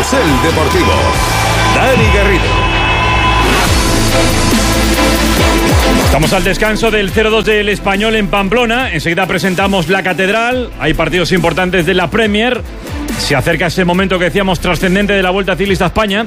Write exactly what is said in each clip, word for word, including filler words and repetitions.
Carrusel Deportivo. Dani Garrido. Estamos al descanso del cero dos del Español en Pamplona. Enseguida presentamos la Catedral. Hay partidos importantes de la Premier. Se acerca ese momento que decíamos trascendente de la Vuelta Ciclista a España.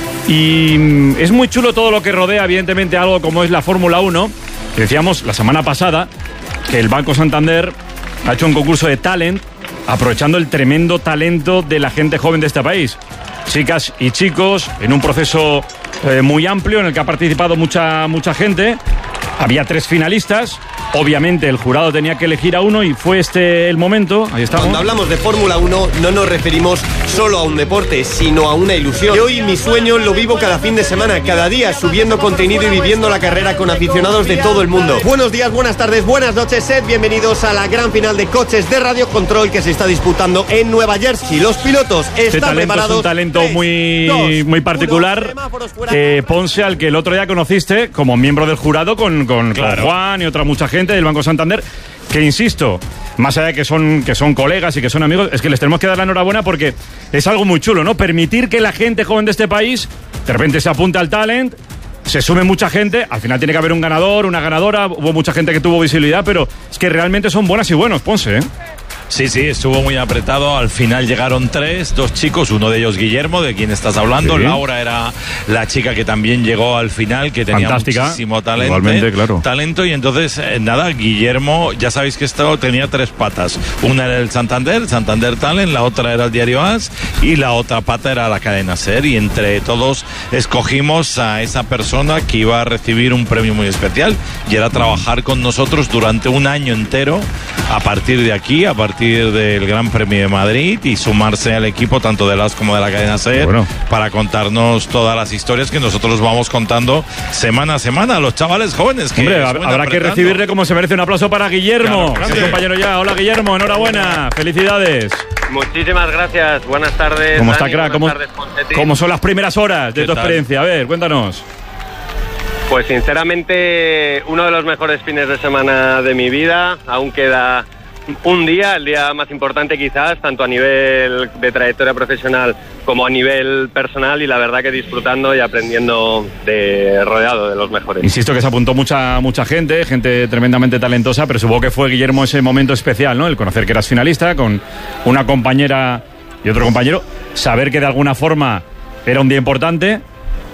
Y es muy chulo todo lo que rodea, evidentemente, algo como es la Fórmula uno. Que decíamos la semana pasada que el Banco Santander ha hecho un concurso de talent, aprovechando el tremendo talento de la gente joven de este país. Chicas y chicos, en un proceso eh, muy amplio en el que ha participado mucha, mucha gente. Había tres finalistas. Obviamente el jurado tenía que elegir a uno y fue este el momento. Ahí estamos. Cuando hablamos de Fórmula uno no nos referimos solo a un deporte, sino a una ilusión. Y hoy mi sueño lo vivo cada fin de semana, cada día, subiendo contenido y viviendo la carrera con aficionados de todo el mundo. Buenos días, buenas tardes, buenas noches, sed bienvenidos a la gran final de coches de Radio Control que se está disputando en Nueva Jersey. Los pilotos están este talento preparados. Es un talento muy, dos, muy particular. Eh, Ponce, al que el otro día conociste como miembro del jurado con, con, claro. con Juan y otra mucha gente del Banco Santander, que insisto, más allá de que son, que son colegas y que son amigos, es que les tenemos que dar la enhorabuena porque es algo muy chulo, ¿no? Permitir que la gente joven de este país de repente se apunte al talent, se sume mucha gente, al final tiene que haber un ganador, una ganadora, hubo mucha gente que tuvo visibilidad, pero es que realmente son buenas y buenos, Ponce, ¿eh? Sí, sí, estuvo muy apretado. Al final llegaron tres, dos chicos, uno de ellos Guillermo, de quien estás hablando. Sí. Laura era la chica que también llegó al final, que tenía Fantástica. muchísimo talento. Igualmente, claro. Talento, y entonces, eh, nada, Guillermo, ya sabéis que esto tenía tres patas. Una era el Santander, Santander Talent, la otra era el Diario As y la otra pata era la cadena SER. Y entre todos escogimos a esa persona que iba a recibir un premio muy especial y era trabajar con nosotros durante un año entero a partir de aquí, a partir del Gran Premio de Madrid, y sumarse al equipo tanto de las como de la cadena SER, bueno, para contarnos todas las historias que nosotros vamos contando semana a semana a los chavales jóvenes. Que Hombre, habrá apretando. que recibirle como se merece. Un aplauso para Guillermo, claro, es compañero ya. Hola Guillermo, enhorabuena, felicidades. Muchísimas gracias, buenas tardes. ¿Cómo está, Dani, crack? ¿Cómo, tardes, ¿Cómo son las primeras horas de tu tal? experiencia? A ver, cuéntanos. Pues sinceramente, uno de los mejores fines de semana de mi vida. Aún queda un día, el día más importante quizás, tanto a nivel de trayectoria profesional como a nivel personal, y la verdad que disfrutando y aprendiendo de rodeado de los mejores. Insisto que se apuntó mucha mucha gente, gente tremendamente talentosa, pero supongo que fue, Guillermo, ese momento especial, ¿no? El conocer que eras finalista con una compañera y otro compañero, saber que de alguna forma era un día importante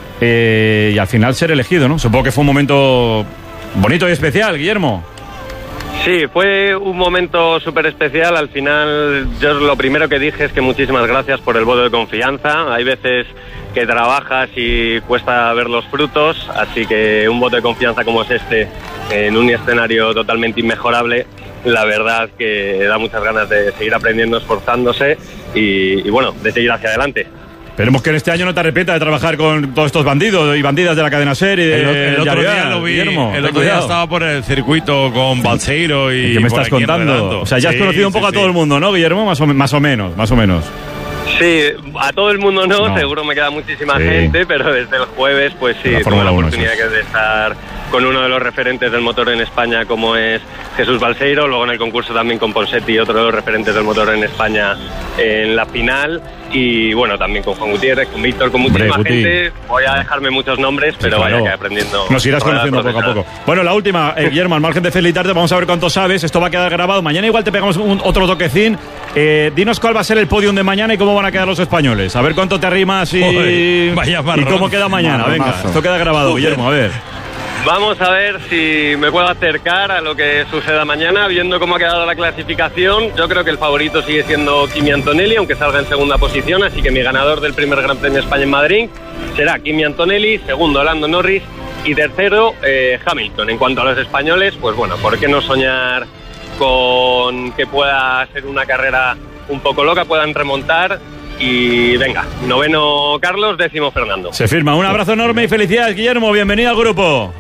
eh, y al final ser elegido, ¿no? Supongo que fue un momento bonito y especial, Guillermo. Sí, fue un momento súper especial. Al final, yo lo primero que dije es que muchísimas gracias por el voto de confianza. Hay veces que trabajas y cuesta ver los frutos, así que un voto de confianza como es este, en un escenario totalmente inmejorable, la verdad que da muchas ganas de seguir aprendiendo, esforzándose y, y bueno, de seguir hacia adelante. Esperemos que en este año no te arrepientas de trabajar con todos estos bandidos y bandidas de la cadena SER y de el, el otro día lo vi, Guillermo, el otro día estaba por el circuito con Balseiro y ¿qué me estás contando? O sea, ya has sí, conocido un poco sí, a todo sí. el mundo, ¿no, Guillermo? Más o, más o menos, más o menos. Sí, a todo el mundo no, no. seguro me queda muchísima sí. gente, pero desde el jueves, pues sí, tuve la oportunidad sí. de estar con uno de los referentes del motor en España, como es Jesús Balseiro, luego en el concurso también con Ponseti, otro de los referentes del motor en España en la final, y bueno, también con Juan Gutiérrez, con Víctor, con muchísima Hombre, gente. Voy a dejarme muchos nombres, pero sí, claro. vaya que aprendiendo. Nos irás conociendo poco a poco. Bueno, la última, eh, Guillermo, al margen de felicitarte, vamos a ver cuánto sabes, esto va a quedar grabado, mañana igual te pegamos un, otro toquecín. Eh, dinos cuál va a ser el podium de mañana y cómo van a quedar los españoles, a ver cuánto te arrimas y, Joder, vaya y cómo queda mañana. Venga, marronazo. Esto queda grabado, Guillermo, a ver. Vamos a ver si me puedo acercar a lo que suceda mañana, viendo cómo ha quedado la clasificación. Yo creo que el favorito sigue siendo Kimi Antonelli, aunque salga en segunda posición, así que mi ganador del primer Gran Premio de España en Madrid será Kimi Antonelli, segundo Lando Norris y tercero eh, Hamilton. En cuanto a los españoles, pues bueno, ¿por qué no soñar con que pueda ser una carrera un poco loca, puedan remontar? Y venga, noveno Carlos, décimo Fernando. Se firma. Un abrazo enorme y felicidades, Guillermo. Bienvenido al grupo.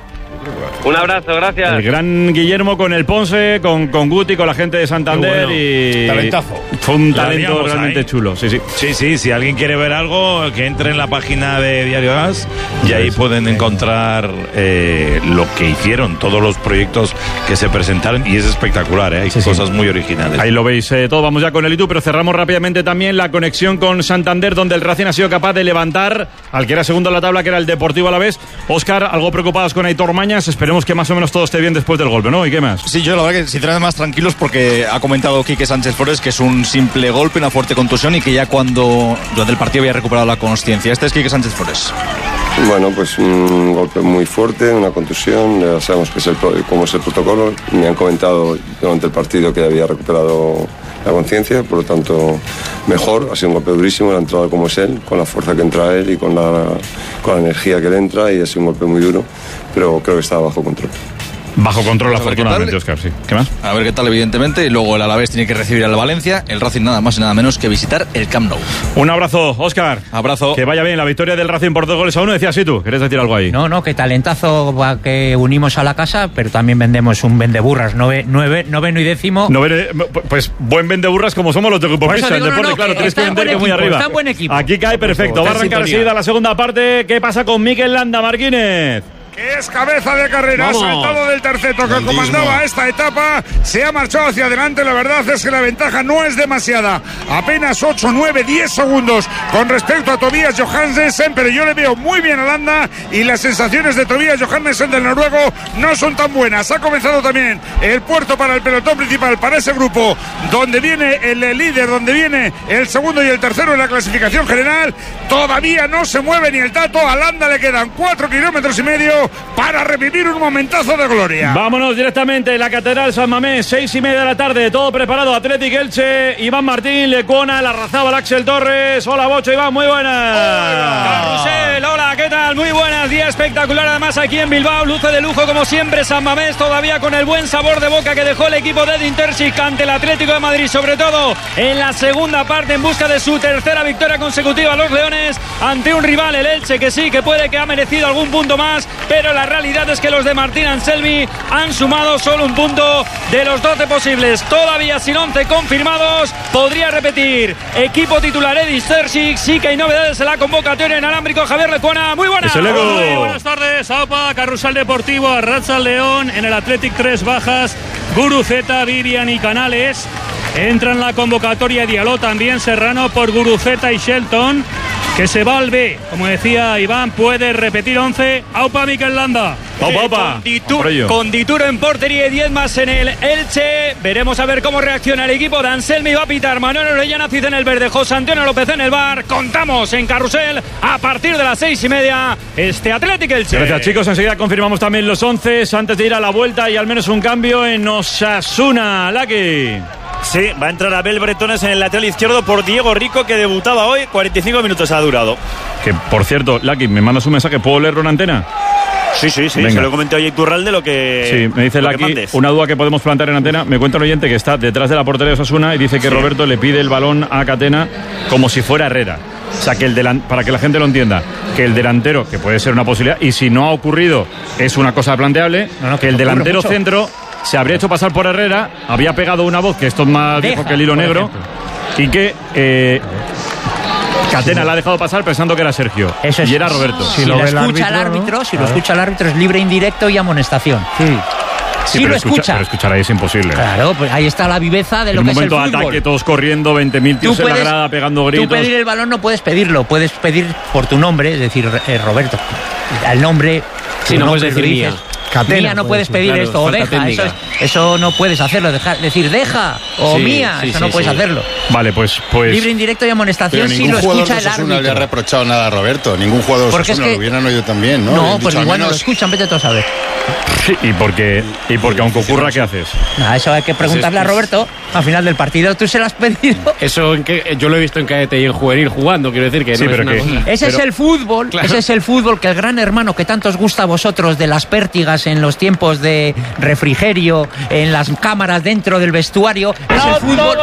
Un abrazo, gracias. El gran Guillermo con el Ponce, con, con Guti, con la gente de Santander. Bueno. Y Talentazo. Fue un La talento liamos realmente ahí. chulo. Sí, sí. Sí, sí, si alguien quiere ver algo, que entre en la página de Diario As y ahí pueden encontrar eh, lo que hicieron, todos los proyectos que se presentaron, y es espectacular, ¿eh? Hay Sí, sí. cosas muy originales. Ahí lo veis eh, todo. Vamos ya con el I T U, pero cerramos rápidamente también la conexión con Santander, donde el Racing ha sido capaz de levantar al que era segundo en la tabla, que era el Deportivo Alavés. Óscar, algo preocupados con Aitor Mañas. Esperemos que más o menos todo esté bien después del golpe, ¿no? ¿Y qué más? Sí, yo la verdad que sinceramente más tranquilos, porque ha comentado Quique Sánchez Flores que es un simple golpe, una fuerte contusión, y que ya cuando durante el partido había recuperado la consciencia. Este es Quique Sánchez Flores. Bueno, pues un golpe muy fuerte, una contusión, ya sabemos que es el, cómo es el protocolo. Me han comentado durante el partido que había recuperado la conciencia, por lo tanto mejor, ha sido un golpe durísimo, la entrada como es él, con la fuerza que entra él y con la, con la energía que le entra, y ha sido un golpe muy duro, pero creo que está bajo control. Bajo control, A ver qué afortunadamente, tal. Óscar, sí. ¿Qué más? A ver qué tal, evidentemente. Y luego el Alavés tiene que recibir al Valencia. El Racing nada más y nada menos que visitar el Camp Nou. Un abrazo, Óscar. Abrazo. Que vaya bien la victoria del Racing por dos goles a uno. Decías sí tú, ¿quieres decir algo ahí? No, no, que talentazo va, que unimos a la casa, pero también vendemos un vendeburras, nove, nueve, noveno y décimo. No veré- pues buen vendeburras como somos los de Grupo Por eso Prisa, el digo, no, deporte, no, claro, que tienes que está en vender buen que muy equipo, arriba. está en buen equipo. Aquí cae perfecto. Va a Está en arrancar sintonía. enseguida la segunda parte. ¿Qué pasa con Mikel Landa Martínez? Es cabeza de carrera, Vamos. sobre todo del terceto que comandaba esta etapa, se ha marchado hacia adelante. La verdad es que la ventaja no es demasiada, apenas ocho, nueve, diez segundos con respecto a Tobias Johannessen, pero yo le veo muy bien a Landa, y las sensaciones de Tobias Johannessen del noruego no son tan buenas. Ha comenzado también el puerto para el pelotón principal, para ese grupo donde viene el líder, donde viene el segundo y el tercero en la clasificación general. Todavía no se mueve ni el tato, a Landa le quedan cuatro kilómetros y medio para revivir un momentazo de gloria. Vámonos directamente, la Catedral San Mamés, seis y media de la tarde, todo preparado. Athletic Elche, Iván Martín, Lecuona, la Razaba, Axel Torres. Hola, Bocho, Iván, muy buenas. Carrusel, hola, ¿qué tal? Muy buenas, día espectacular además aquí en Bilbao, luce de lujo como siempre San Mamés, todavía con el buen sabor de boca que dejó el equipo de Edin Terzic ante el Atlético de Madrid, sobre todo en la segunda parte, en busca de su tercera victoria consecutiva los Leones, ante un rival, el Elche, que sí, que puede que ha merecido algún punto más, pero la realidad es que los de Martín Anselmi han sumado solo un punto de los doce posibles, todavía sin once confirmados. Podría repetir equipo titular Edin Terzic, sí que hay novedades en la convocatoria, inalámbrico Javier Lecuona. Muy buenas. Es el Eco. Muy buenas tardes, AUPA, Carrusel Deportivo, Arracha León, en el Athletic tres bajas, Guruceta, Virian y Canales. Entra en la convocatoria Diallo, también Serrano por Guruceta y Shelton, que se va al B. Como decía Iván, puede repetir once. AUPA, Mikel Landa. Aupa, aupa. Con Ditur- Por ello. con Dituro en portería y diez más en el Elche. Veremos a ver cómo reacciona el equipo de Anselmi. Va a pitar Manuel Orellana, Cid en el verde, José Antonio López en el bar. Contamos en Carrusel a partir de las seis y media este Athletic Elche. Gracias, chicos. Enseguida confirmamos también los once antes de ir a la vuelta, y al menos un cambio en Osasuna. Lucky. Sí, va a entrar Abel Bretones en el lateral izquierdo por Diego Rico, que debutaba hoy. cuarenta y cinco minutos ha durado. Que, por cierto, Lucky, me mandas un mensaje. ¿Puedo leerlo en antena? Sí, sí, sí. Venga. Se lo comenté hoy a Iturralde lo que. Sí, me dice lo que Lucky, mandes. una duda que podemos plantear en antena. Me cuenta un oyente que está detrás de la portería de Osasuna y dice que Sí. Roberto le pide el balón a Catena como si fuera Herrera. O sea, que el delan- para que la gente lo entienda, que el delantero, que puede ser una posibilidad, y si no ha ocurrido, es una cosa planteable, No, no, que el ocurre delantero mucho. centro se habría hecho pasar por Herrera, había pegado una voz, que esto es más Deja, viejo que el hilo por negro, ejemplo. y que eh, Catena la ha dejado pasar pensando que era Sergio. Eso es. Y era Roberto. Si, lo lo ve el escucha el árbitro, árbitro, ¿no? si lo Claro. escucha el árbitro es libre, indirecto y amonestación. Sí, si pero lo escucha- escucha. Pero escuchar ahí es imposible. Claro, pues ahí está la viveza de En lo un que es el momento de fútbol. ataque, todos corriendo, veinte mil tíos en la grada pegando gritos. Tú pedir el balón no puedes pedirlo, puedes pedir por tu nombre, es decir, eh, Roberto. El nombre. Sí, tu no puedes nombre decir lo dices. mía. Catena, Mía no puedes puedes decir, pedir claro, esto, o falta deja. Eso, técnica. es- eso no puedes hacerlo, dejar, decir deja o Sí, mía, sí, eso sí, no puedes sí. hacerlo. Vale, pues, pues Libre, indirecto y amonestación si lo escucha el árbitro. le ha reprochado nada a Roberto. Ningún jugador de Porque es Osasuna que- lo hubieran oído también, ¿no? No, Han pues dicho, al igual no lo menos- escuchan, vete tú a saber. sí, y porque y porque aunque ocurra, ¿qué haces? Nada, eso hay que preguntarle a Roberto al final del partido. ¿Tú se lo has pedido? Eso en que, yo lo he visto en cadete y en juvenil jugando, quiero decir que Sí, no pero es una que- cosa- Ese Pero- es el fútbol, Claro. ese es el fútbol que el gran hermano que tanto os gusta a vosotros, de las pértigas en los tiempos de refrigerio, en las cámaras dentro del vestuario, es el fútbol.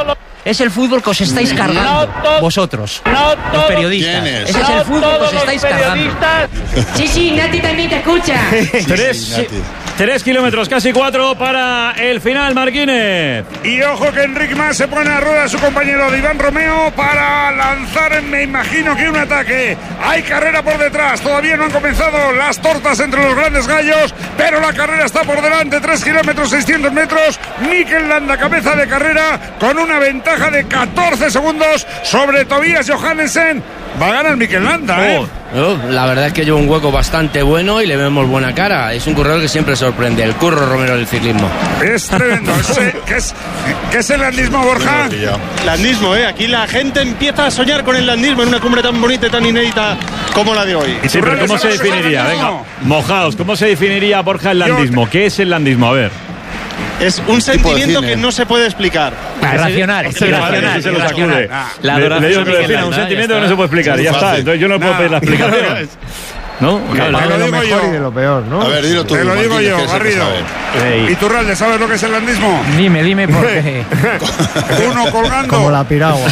es el fútbol que os estáis cargando. No vosotros, no los periodistas. ¿Quién es? Ese es el No fútbol que os todos estáis los cargando. Sí, sí, Nati también te escucha. Tres, tres kilómetros, casi cuatro para el final, Marquínez. Y ojo que Enric Mas se pone a rueda a su compañero de Iván Romeo para lanzar, me imagino que un ataque. Hay carrera por detrás, todavía no han comenzado las tortas entre los grandes gallos, pero la carrera está por delante, tres kilómetros, seiscientos metros. Mikel Landa, cabeza de carrera, con una ventaja de catorce segundos sobre Tobias Johannesen. Va a ganar Mikel Landa, ¿eh? Oh, la verdad es que lleva un hueco bastante bueno y le vemos buena cara. Es un corredor que siempre sorprende, el Curro Romero del ciclismo. Es tremendo. ¿Qué es, qué es el landismo, Borja? Landismo, ¿eh? Aquí la gente empieza a soñar con el landismo en una cumbre tan bonita y tan inédita como la de hoy. Sí, pero ¿cómo se definiría? Venga, mojaos, ¿cómo se definiría, Borja, el landismo? ¿Qué es el landismo? A ver. Es un sentimiento que no se puede explicar. Irracional, es irracional. Se lo sacude. La le, le digo que lo defina, un sentimiento que no se puede explicar. Ya está. Entonces yo no puedo pedir la explicación. ¿No? Claro, te lo digo yo. Y de lo peor, ¿no? A ver, dilo tú. Te lo digo yo, Marquínez, Garrido. ¿Y Turralde, sabes lo que es el landismo? Dime, dime por qué. Uno colgando. Como la piragua.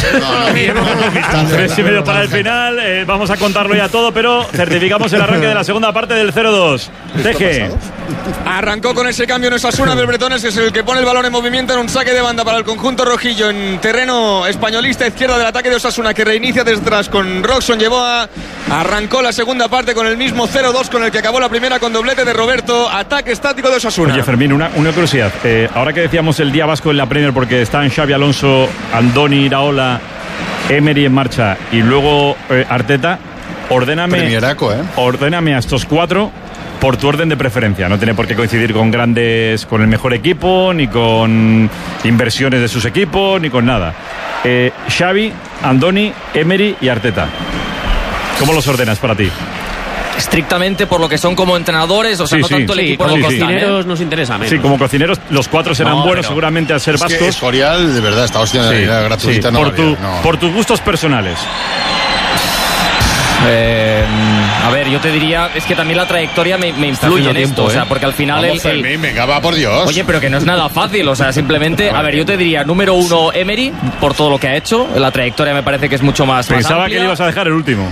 Tres y medio para el final. Eh, vamos a contarlo ya todo, pero certificamos el arranque de la segunda parte del cero dos. Teje. Arrancó con ese cambio en Osasuna del Bretones, que es el que pone el balón en movimiento en un saque de banda para el conjunto rojillo en terreno españolista, izquierda del ataque de Osasuna, que reinicia desde atrás con Roxon. Llevó a, arrancó la segunda parte con el mismo cero dos con el que acabó la primera, con doblete de Roberto. Ataque estático de Osasuna. Oye, Fermín, una, una curiosidad. Eh, ahora que decíamos el día vasco en la Premier, porque están Xabi Alonso, Andoni Iraola, Emery en marcha y luego eh, Arteta, ordéname, Premieraco, ¿eh? ordéname a estos cuatro por tu orden de preferencia. No tiene por qué coincidir con grandes, con el mejor equipo, ni con inversiones de sus equipos, ni con nada. Eh, Xavi, Andoni, Emery y Arteta. ¿Cómo los ordenas para ti? Estrictamente por lo que son como entrenadores, o sea, sí, no sí, tanto el sí, equipo como como cocineros ¿eh? nos interesa menos. Sí, como cocineros, los cuatro serán No, buenos pero seguramente al ser es vascos. que Escorial, de verdad, esta hostia Sí, gratuita sí, no por, la tu, había, no. por tus gustos personales. Eh, a ver, yo te diría, es que también la trayectoria me, me influye en tiempo, esto, ¿eh? o sea, porque al final Vamos, el, el... Fermín, venga, va, por Dios. Oye, pero que no es nada fácil, o sea, simplemente, a ver, yo te diría, número uno, Emery, por todo lo que ha hecho, la trayectoria me parece que es mucho más Pensaba más que amplia. le ibas a dejar el último.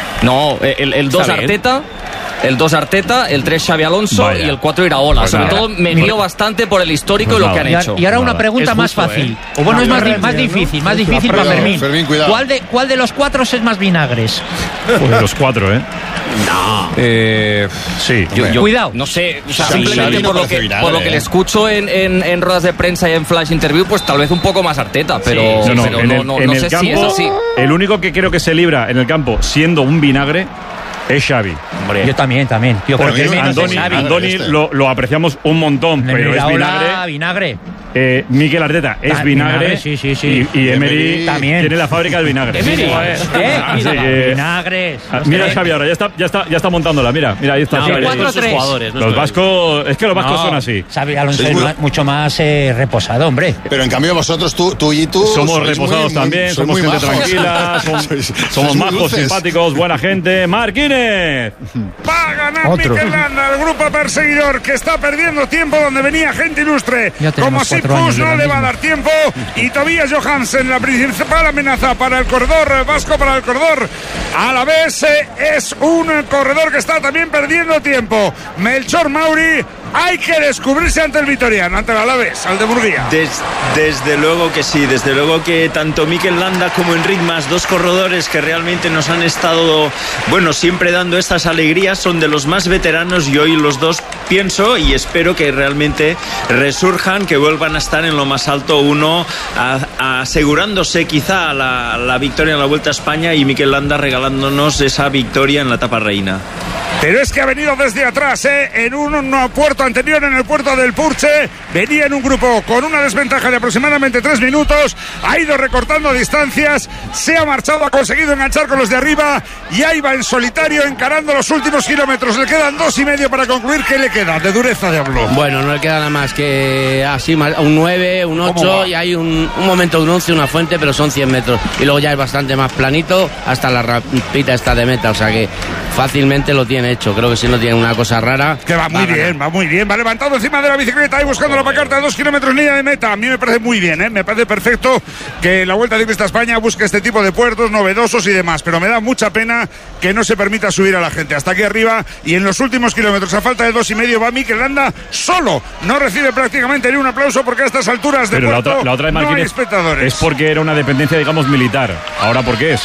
No, el, el dos Está bien. Arteta, el dos Arteta, el tres Xavi Alonso Vaya. y el cuatro Iraola. Pues Sobre nada. todo me guío bastante por el histórico Pues y lo que nada. han Y, a- hecho. y ahora una Nada. pregunta Es más justo, fácil. ¿eh? O bueno, No, es más, no, di- más no, difícil, más no, difícil no, para no, Fermín. Fermín, cuidado. ¿Cuál de, ¿Cuál de los cuatro es más vinagres? Pues los cuatro, ¿eh? No. Eh, Sí. yo, yo Cuidado. No sé, o sea, Xavi, simplemente Xavi no por, lo parece que, vinagre, por lo que ¿eh? le escucho en, en, en ruedas de prensa y en flash interview, pues tal vez un poco más Arteta, pero No, no, pero en no, el, no, en no el sé campo, si es así. el único que creo que se libra en el campo siendo un vinagre es Xavi. Yo también, también. Yo creo que Porque menos Andoni, es Xavi. Andoni este. lo, lo apreciamos un montón, pero es Iraola, vinagre. vinagre. Eh, Mikel Arteta es Ah, vinagre, vinagre, sí, sí, sí. y, y Emery Emery también. tiene la fábrica del vinagre. Emery, ¿qué? Así que- Vinagres. Ah, Los mira tres. Xavi ahora, ya está, ya está, ya está montándola, mira, mira, ahí está. No, Xavi. pero cuatro con sus tres. jugadores, no Los estoy- vascos, es que los vascos No, son así. Xavi Alonso Sois es muy- ma- mucho más eh, reposado, hombre. Pero en cambio vosotros, tú, tú y tú... Somos sois reposados muy- también, sois somos muy gente majos. tranquila, som- Sois- somos sois muy majos, dulces. simpáticos, buena gente. Marquínez. Va a ganar Otro. Mikel Landa, el grupo perseguidor, que está perdiendo tiempo donde venía gente ilustre. Ya tenemos Como cuatro Sipus años de no le va a landismo. dar tiempo. Y Tobias Johannesen, la principal amenaza para el corredor vasco, para el corredor. A la vez eh, es un corredor que está también perdiendo tiempo. Melchor Mauri, hay que descubrirse ante el Vitoriano, ante el Alavés, al de Murguía. Des- desde luego que sí, desde luego que tanto Mikel Landa como Enric Mas, dos corredores que realmente nos han estado, bueno, siempre dando estas alegrías, son de los más veteranos y hoy los dos pienso y espero que realmente resurjan, que vuelvan a estar en lo más alto, uno a- a asegurándose quizá la, la victoria en la Vuelta a España y Mikel Landa regalándonos esa victoria en la etapa reina. Pero es que ha venido desde atrás, ¿eh? En un, un puerto anterior, en el puerto del Purche. Venía en un grupo con una desventaja de aproximadamente tres minutos. Ha ido recortando distancias. Se ha marchado, ha conseguido enganchar con los de arriba. Y ahí va en solitario encarando los últimos kilómetros. Le quedan dos y medio para concluir. ¿Qué le queda? De dureza de hablo. Bueno, no le queda nada más que así, más- un nueve, un ocho y hay un, un momento, un once, una fuente, pero son cien metros. Y luego ya es bastante más planito hasta la rapita esta de meta, o sea que fácilmente lo tiene hecho. Creo que si no tienen una cosa rara. Que va muy va bien, va muy bien. Va levantado encima de la bicicleta y buscando la pancarta de dos kilómetros línea de meta. A mí me parece muy bien, ¿eh? Me parece perfecto que la Vuelta Ciclista España busque este tipo de puertos novedosos y demás. Pero me da mucha pena que no se permita subir a la gente hasta aquí arriba. Y en los últimos kilómetros, a falta de dos y medio, va Mikel Landa solo. No recibe prácticamente ni un aplauso porque a estas alturas de Pero puerto la otra, la otra de no hay Martínez espectadores. es porque era una dependencia, digamos, militar. Ahora, ¿por qué es?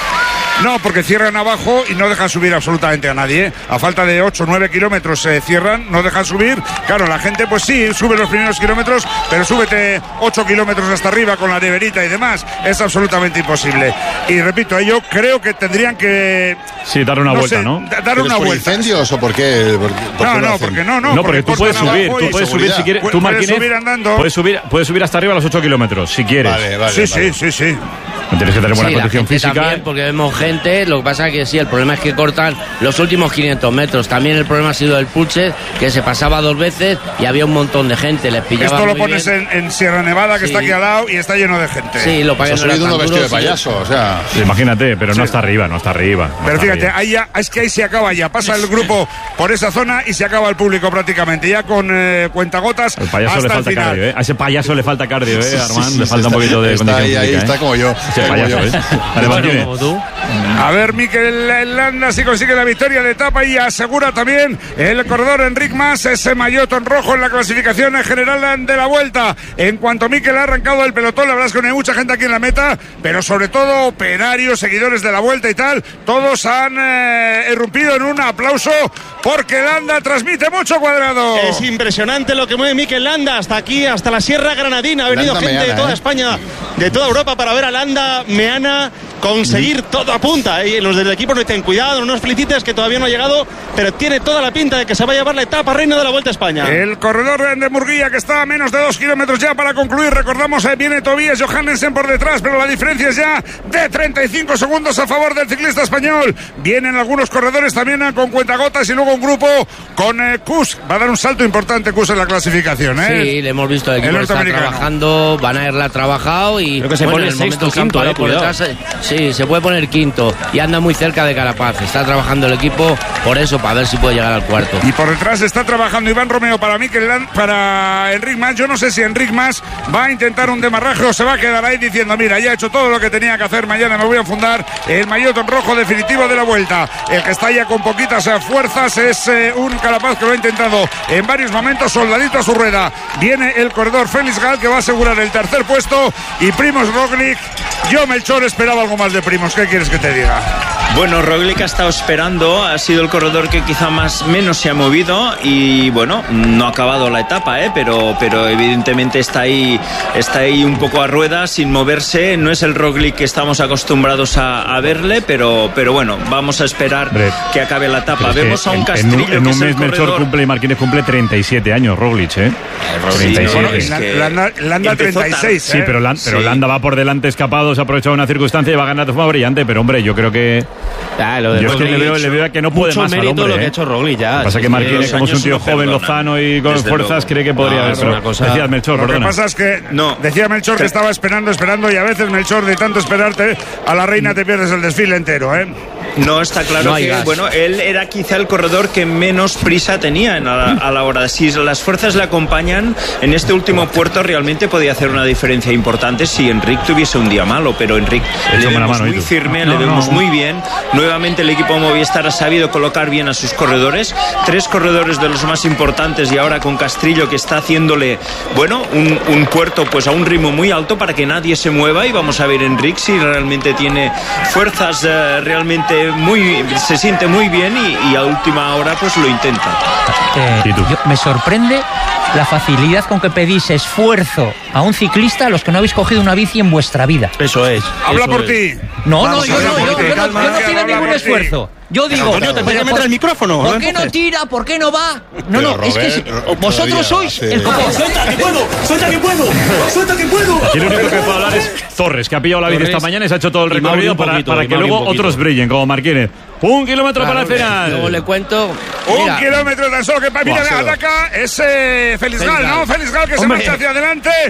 No, porque cierran abajo y no dejan subir absolutamente a nadie, ¿eh? A falta de ocho o nueve kilómetros se eh, cierran, no dejan subir. Claro, la gente pues sí, sube los primeros kilómetros, pero súbete ocho kilómetros hasta arriba con la neverita y demás. Es absolutamente imposible. Y repito, yo creo que tendrían que... Sí, dar una no vuelta, sé, ¿no? Dar una por vuelta. ¿Incendios o por qué? ¿Por, por no, qué no, hacen? porque no, no. No, porque tú puedes subir, tú puedes subir si quieres. Tú, Martínez, Martínez, subir andando. Puedes subir, puedes subir hasta arriba a los ocho kilómetros, si quieres. Vale, vale, sí, vale. sí, sí, sí. Tienes que tener buena sí, condición la gente física. También, porque vemos gente, lo que pasa es que sí, el problema es que cortan los últimos quinientos metros. También el problema ha sido el Pulcher, que se pasaba dos veces y había un montón de gente, les pillaba. Esto lo muy pones bien. en, en Sierra Nevada, que Sí. está aquí al lado, y está lleno de gente. Sí, lo pagué. Se ha subido uno vestido de payaso, o sea. Sí, imagínate, pero Sí. no está arriba, no está arriba. no Pero está fíjate, arriba. ahí ya, es que ahí se acaba ya. Pasa el grupo por esa zona y se acaba el público prácticamente. Ya con eh, cuentagotas Al payaso hasta le falta el final. cardio, ¿eh? A ese payaso le falta cardio, ¿eh, Sí, sí, Armand? sí, le sí, falta un está- poquito de está condición ahí, ahí, física, está ¿eh? como yo, Ese está como payaso, yo. ¿eh? Vale, Martínez. Como tú. A ver, Mikel Landa si consigue la victoria de etapa y asegura también el corredor Enric Mas ese maillot en rojo en la clasificación general de la Vuelta. En cuanto Mikel ha arrancado el pelotón, la verdad es que no hay mucha gente aquí en la meta, pero sobre todo operarios, seguidores de la Vuelta y tal, todos han eh, irrumpido en un aplauso porque Landa transmite mucho, Cuadrado. Es impresionante lo que mueve Mikel Landa hasta aquí, hasta la Sierra Granadina. Ha venido Landa gente Meana, de toda ¿eh? España, de toda Europa para ver a Landa Meana conseguir todo a punta. Y los del equipo no dicen cuidado, no nos felicites que todavía no ha llegado, pero tiene toda la pinta de que se va a llevar la etapa reina de la Vuelta a España. El corredor de Murguía que está a menos de dos kilómetros ya para concluir. Recordamos, eh, viene Tobias Johannesen por detrás, pero la diferencia es ya de treinta y cinco segundos a favor del ciclista español. Vienen algunos corredores también eh, con cuentagotas y luego un grupo con eh, Kuss. Va a dar un salto importante Kuss en la clasificación, ¿eh? Sí, le hemos visto el equipo El que está norteamericano. trabajando, Van Aert la ha trabajado y Creo que se bueno, pone en el sexto, momento que han quinto, parado eh, por cuidado. detrás, eh, sí, se puede poner quinto y anda muy cerca de Carapaz. Está trabajando el equipo por eso, para ver si puede llegar al cuarto. Y por detrás está trabajando Iván Romeo para Mikel Landa, para Enric Mas. Yo no sé si Enric Mas va a intentar un demarraje o se va a quedar ahí diciendo, mira, ya he hecho todo lo que tenía que hacer, mañana me voy a fundar el maillot en rojo definitivo de la Vuelta. El que está ya con poquitas eh, fuerzas es eh, un Carapaz que lo ha intentado en varios momentos, soldadito a su rueda. Viene el corredor Félix Gal que va a asegurar el tercer puesto y Primoz Roglic. Yo, Melchor, esperaba algo más de Primoz. ¿Qué quieres que te diga? Bueno, Roglic ha estado esperando, ha sido el corredor que quizá más menos se ha movido y bueno, no ha acabado la etapa, ¿eh? pero, pero evidentemente está ahí, está ahí un poco a rueda, sin moverse. No es el Roglic que estamos acostumbrados a, a verle, pero, pero bueno, vamos a esperar Hombre, que acabe la etapa. Es que Vemos a un en- Castrillo En un, en que un es el mes Melchor corredor. cumple y Martínez cumple treinta y siete años, Roglic, ¿eh? Sí, treinta y siete. no, es que Landa, Landa empezó treinta y seis, Sí, ¿eh? pero, Lan- pero Sí. Landa va por delante escapado, se ha aprovechado una circunstancia y va a ganar de forma brillante. Pero hombre, yo creo que. Ah, lo de Yo es que Roglic, le veo, le veo que no puede mucho más al mérito hombre, lo que ¿eh? ha hecho Roglic ya. Lo que pasa Sí, es que sí, Martínez, los como es un años tío no joven, perdonan, lozano y con desde fuerzas, luego. cree que podría. No, es pero una cosa- Decías, Melchor, Lo que perdona. pasa es que No. decía Melchor que estaba esperando, esperando y a veces Melchor de tanto esperarte a la reina te pierdes el desfile entero, ¿eh? No, está claro No hay que gas. bueno, él era quizá el corredor que menos prisa tenía en a, a la hora. Si las fuerzas le acompañan en este último puerto, realmente podía hacer una diferencia importante si Enric tuviese un día malo, pero Enric le Échame la vemos mano, ¿y muy tú? firme, No, le vemos no. muy bien. Nuevamente el equipo Movistar ha sabido colocar bien a sus corredores. Tres corredores de los más importantes y ahora con Castrillo que está haciéndole, bueno, un, un puerto pues a un ritmo muy alto para que nadie se mueva y vamos a ver Enric si realmente tiene fuerzas eh, realmente muy... se siente muy bien y, y a última hora pues lo intenta. Eh, ¿Y tú? yo- me sorprende la facilidad con que pedís esfuerzo a un ciclista a los que no habéis cogido una bici en vuestra vida. Eso es. Habla eso por es. ti. No, Vamos no, a yo ver, no, por yo, ti. yo no, Calma, yo no que pido habla ningún por ti. esfuerzo. Yo digo, Antonio, te pero tienes que meter ¿por- el micrófono, ¿Por no qué no empujes. tira? ¿Por qué no va? No, Pero, no, es que Robert, si- Ro- vosotros todavía sois hace- el copón. ¡Suelta que puedo! ¡Suelta que puedo! ¡Suelta que puedo! Aquí el único que puede hablar es Torres, que ha pillado la bici Torres esta mañana y se ha hecho todo el y Mauri recorrido un para, poquito, para y que Mauri luego un poquito. otros brillen, como Martínez. Un kilómetro para el final. Luego le cuento. Un mira, kilómetro tan solo que para mira, Buah, ataca ese Félix Félix Gal, Gal. ¿no? Félix Gal que Hombre. se marcha hacia adelante.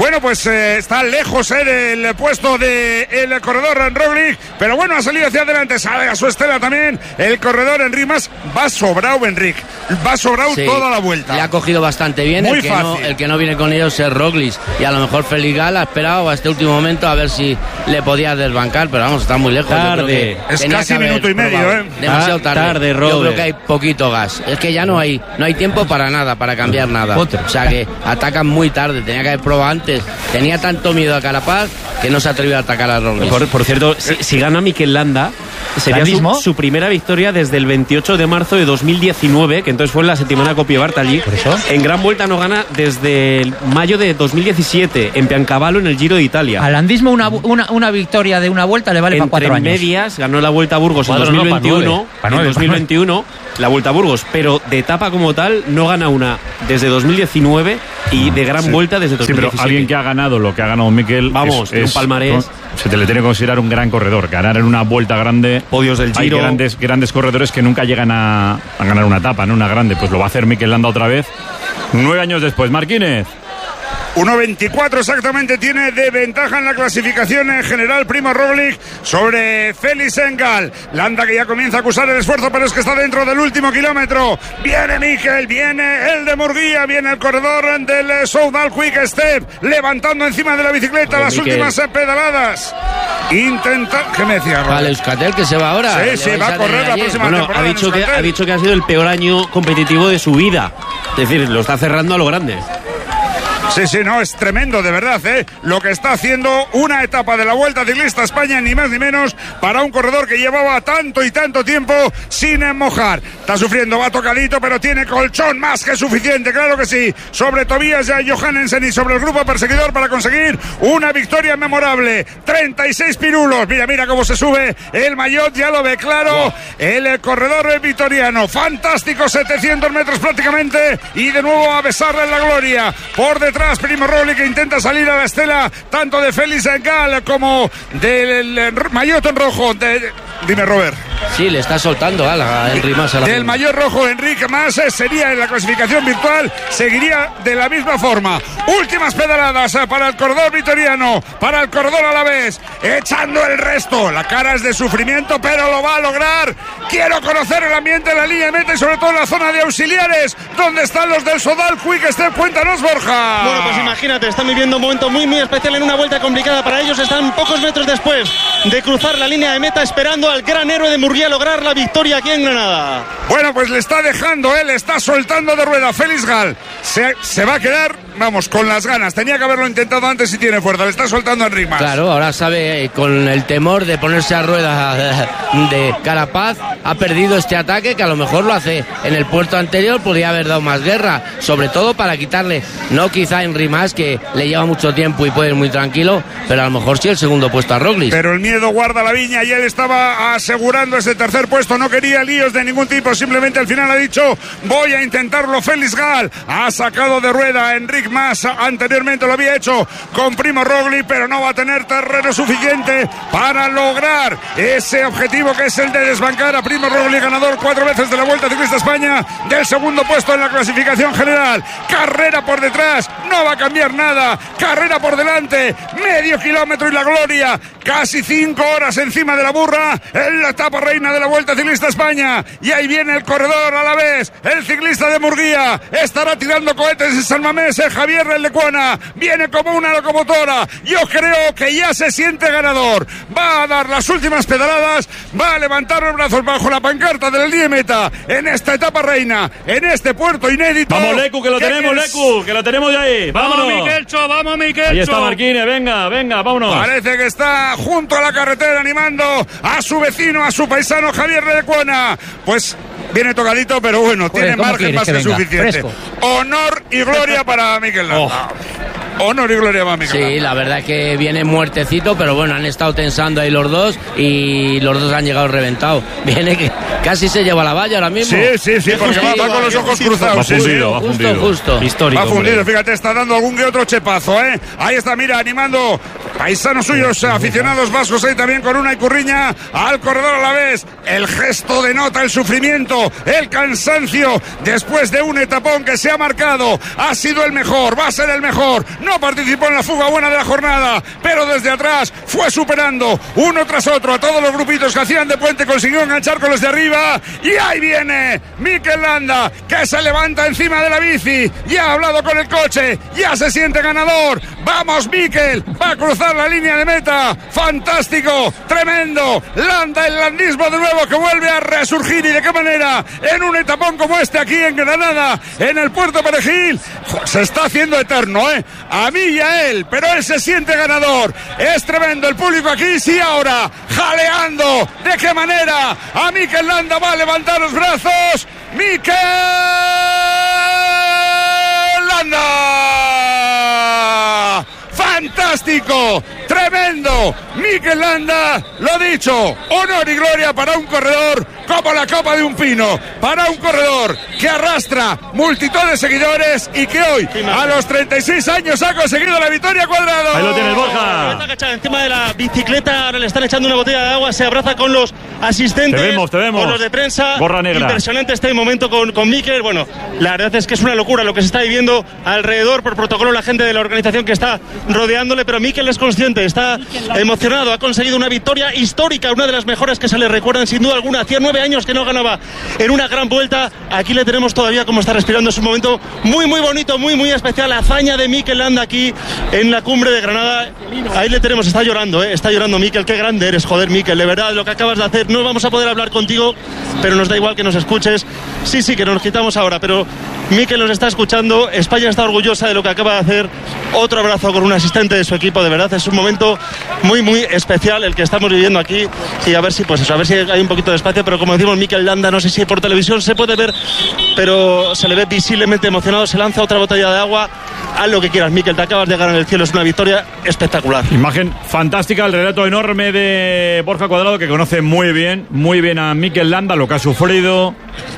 Bueno, pues eh, está lejos eh, del puesto del de corredor en Roglic, pero bueno, ha salido hacia adelante, sale a su estela también el corredor Enric Mas. Va sobrado Enric, va sobrado sí, toda la vuelta. Le ha cogido bastante bien. Muy el que fácil. No, el que no viene con ellos es Roglic, y a lo mejor Felix Gal ha esperado a este último momento a ver si le podía desbancar, pero vamos, está muy lejos. Tarde. Es casi minuto y medio, ¿eh? Demasiado tarde. tarde Yo creo que hay poquito gas. Es que ya no hay, no hay tiempo para nada, para cambiar nada. O sea que atacan muy tarde. Tenía que haber probado antes. Tenía tanto miedo a Carapaz que no se atrevió a atacar a Roglic. Por, por cierto, si, si gana Mikel Landa, sería su, su primera victoria desde el veintiocho de marzo de dos mil diecinueve, que entonces fue en la Settimana Coppi Bartali. ¿Por eso? En Gran Vuelta no gana desde el mayo de dos mil diecisiete, en Piancavallo, en el Giro de Italia. Al landismo una, una, una victoria de una vuelta le vale para cuatro años. Entre medias ganó la Vuelta a Burgos en dos mil veintiuno, para en dos mil veintiuno la Vuelta a Burgos, pero de etapa como tal no gana una desde dos mil diecinueve y de Gran sí. Vuelta desde dos mil diecisiete. Sí, pero alguien que ha ganado lo que ha ganado Mikel, vamos, es, un palmarés. Se te le tiene que considerar un gran corredor. Ganar en una vuelta grande. Podios del Giro. Hay grandes, grandes corredores que nunca llegan a, a ganar una etapa, ¿no? Una grande. Pues lo va a hacer Mikel Landa otra vez. Nueve años después. Marquínez. uno veinticuatro exactamente tiene de ventaja en la clasificación en general Primo Roglic sobre Felix Gal. Landa que ya comienza a acusar el esfuerzo, pero es que está dentro del último kilómetro. Viene Mikel, viene el de Murguía, viene el corredor del Soudal Quick Step, levantando encima de la bicicleta Oye, las Mikel. últimas pedaladas. Intenta... ¿Qué me decía? Vale, Euskaltel que se va ahora. Sí, sí, va a correr la próxima bueno, temporada. ha dicho, que, ha dicho que ha sido el peor año competitivo de su vida. Es decir, lo está cerrando a lo grande. Sí, sí, no, es tremendo, de verdad, ¿eh? Lo que está haciendo una etapa de la Vuelta Ciclista a España, ni más ni menos, para un corredor que llevaba tanto y tanto tiempo sin mojar. Está sufriendo, va tocadito, pero tiene colchón más que suficiente, claro que sí, sobre Tobias Johannesen y sobre el grupo perseguidor para conseguir una victoria memorable. treinta y seis pirulos, mira, mira cómo se sube el maillot, ya lo ve claro, wow. El corredor vitoriano, fantástico, setecientos metros prácticamente, y de nuevo a besarle en la gloria. Por detrás Primo Roglic, que intenta salir a la estela tanto de Felix Gal como del maillot en rojo de... Dime, Robert. Sí, le está soltando a Enric Mas. Del maillot rojo Enric Mas sería en la clasificación virtual, seguiría de la misma forma. Últimas pedaladas para el corredor vitoriano, para el corredor alavés, echando el resto. La cara es de sufrimiento, pero lo va a lograr. Quiero conocer el ambiente en la línea de meta y sobre todo en la zona de auxiliares, donde están los del Soudal Quick Step. Cuéntanos, Borja. Bueno, pues imagínate, están viviendo un momento muy, muy especial en una vuelta complicada para ellos. Están pocos metros después de cruzar la línea de meta, esperando al gran héroe de Murguía lograr la victoria aquí en Granada. Bueno, pues le está dejando, él está soltando de rueda. Felix Gal se, se va a quedar, vamos, con las ganas. Tenía que haberlo intentado antes y tiene fuerza. Le está soltando a Enric Mas. Claro, ahora sabe, eh, con el temor de ponerse a rueda de Carapaz, ha perdido este ataque que a lo mejor lo hace en el puerto anterior. Podría haber dado más guerra, sobre todo para quitarle, no quizá a Enric Mas, que le lleva mucho tiempo y puede ir muy tranquilo, pero a lo mejor sí el segundo puesto a Roglic. Pero el miedo guarda la viña y él estaba asegurando ese tercer puesto. No quería líos de ningún tipo, simplemente al final ha dicho: voy a intentarlo. Felix Gal ha sacado de rueda a Enric Mas, anteriormente lo había hecho con Primo Roglic, pero no va a tener terreno suficiente para lograr ese objetivo, que es el de desbancar a Primo Roglic, ganador cuatro veces de la Vuelta Ciclista España, del segundo puesto en la clasificación general. Carrera por detrás, no va a cambiar nada. Carrera por delante, medio kilómetro y la gloria. Casi cinco horas encima de la burra en la etapa reina de la Vuelta Ciclista España. Y ahí viene el corredor a la vez, el ciclista de Murguía. Estará tirando cohetes en San Mamés, el Javier Lecuona. Viene como una locomotora. Yo creo que ya se siente ganador. Va a dar las últimas pedaladas, va a levantar los brazos bajo la pancarta del día de meta en esta etapa reina, en este puerto inédito. Vamos, Lecu, que lo tenemos, Lecu, que lo tenemos de ahí. Vámonos. Vamos, Miquelcho, vamos, Miquelcho. Ahí está Marquínez, venga, venga, vámonos. Parece que está junto a la carretera animando a su vecino, a su paisano Javier Lecuona. Pues viene tocadito, pero bueno, Joder, tiene margen más que, que suficiente. Fresco. Honor y gloria para Mikel Landa. Oh. Honor y gloria para Mikel Landa. Sí, la verdad es que viene muertecito, pero bueno, han estado tensando ahí los dos y los dos han llegado reventados. Viene que casi se lleva la valla ahora mismo. Sí, sí, sí, porque va, va con los ojos cruzados. Va fundido, sí, va fundido. Justo, justo. Histórico, va fundido, hombre. Fíjate, está dando algún que otro chepazo, ¿eh? Ahí está, mira, animando paisanos suyos, aficionados vascos ahí también con una Curriña al corredor a la vez. El gesto denota el sufrimiento, el cansancio después de un etapón que se ha marcado. Ha sido el mejor, va a ser el mejor. No participó en la fuga buena de la jornada, pero desde atrás fue superando uno tras otro a todos los grupitos que hacían de puente. Consiguió enganchar con los de arriba y ahí viene Mikel Landa, que se levanta encima de la bici. Ya ha hablado con el coche, ya se siente ganador. Vamos Mikel, va a cruzar la línea de meta. Fantástico, tremendo. Landa, el landismo de nuevo que vuelve a resurgir, y de qué manera en un etapón como este aquí en Granada, en el Puerto Perejil. Se está haciendo eterno, ¿eh? A mí y a él, pero él se siente ganador. Es tremendo el público aquí, sí, ahora jaleando. ¿De qué manera? A Mikel Landa va a levantar los brazos. Mikel Landa. Fantástico, tremendo, Mikel Landa, lo dicho, honor y gloria para un corredor como la copa de un pino, para un corredor que arrastra multitud de seguidores y que hoy, a los treinta y seis años, ha conseguido la victoria. Cuadrado. Ahí lo tiene el Borja. Está agachado encima de la bicicleta, ahora le están echando una botella de agua, se abraza con los asistentes, te vemos, te vemos. Con los de prensa. Gorra negra. Impresionante este momento con, con Mikel. Bueno, la verdad es que es una locura lo que se está viviendo alrededor, por protocolo, la gente de la organización que está rodeándole, pero Mikel es consciente, está emocionado, ha conseguido una victoria histórica, una de las mejores que se le recuerdan sin duda alguna. Hacía nueve años que no ganaba en una gran vuelta. Aquí le tenemos todavía como está respirando. Es un momento muy muy bonito, muy muy especial. La hazaña de Mikel Landa aquí en la cumbre de Granada. Ahí le tenemos, está llorando, ¿eh? Está llorando Mikel. Qué grande eres, joder, Mikel, de verdad, lo que acabas de hacer. No vamos a poder hablar contigo, pero nos da igual que nos escuches. Sí, sí, que nos quitamos ahora, pero Mikel nos está escuchando. España está orgullosa de lo que acaba de hacer. Otro abrazo con un asistente de su equipo. De verdad, es un momento muy muy especial el que estamos viviendo aquí, y a ver si pues eso, a ver si hay un poquito de espacio, pero como decimos, Mikel Landa, no sé si por televisión se puede ver, pero se le ve visiblemente emocionado. Se lanza otra botella de agua. Haz lo que quieras, Mikel, te acabas de ganar el cielo. Es una victoria espectacular. Imagen fantástica, el relato enorme de Borja Cuadrado, que conoce muy bien, muy bien a Mikel Landa, lo que ha sufrido,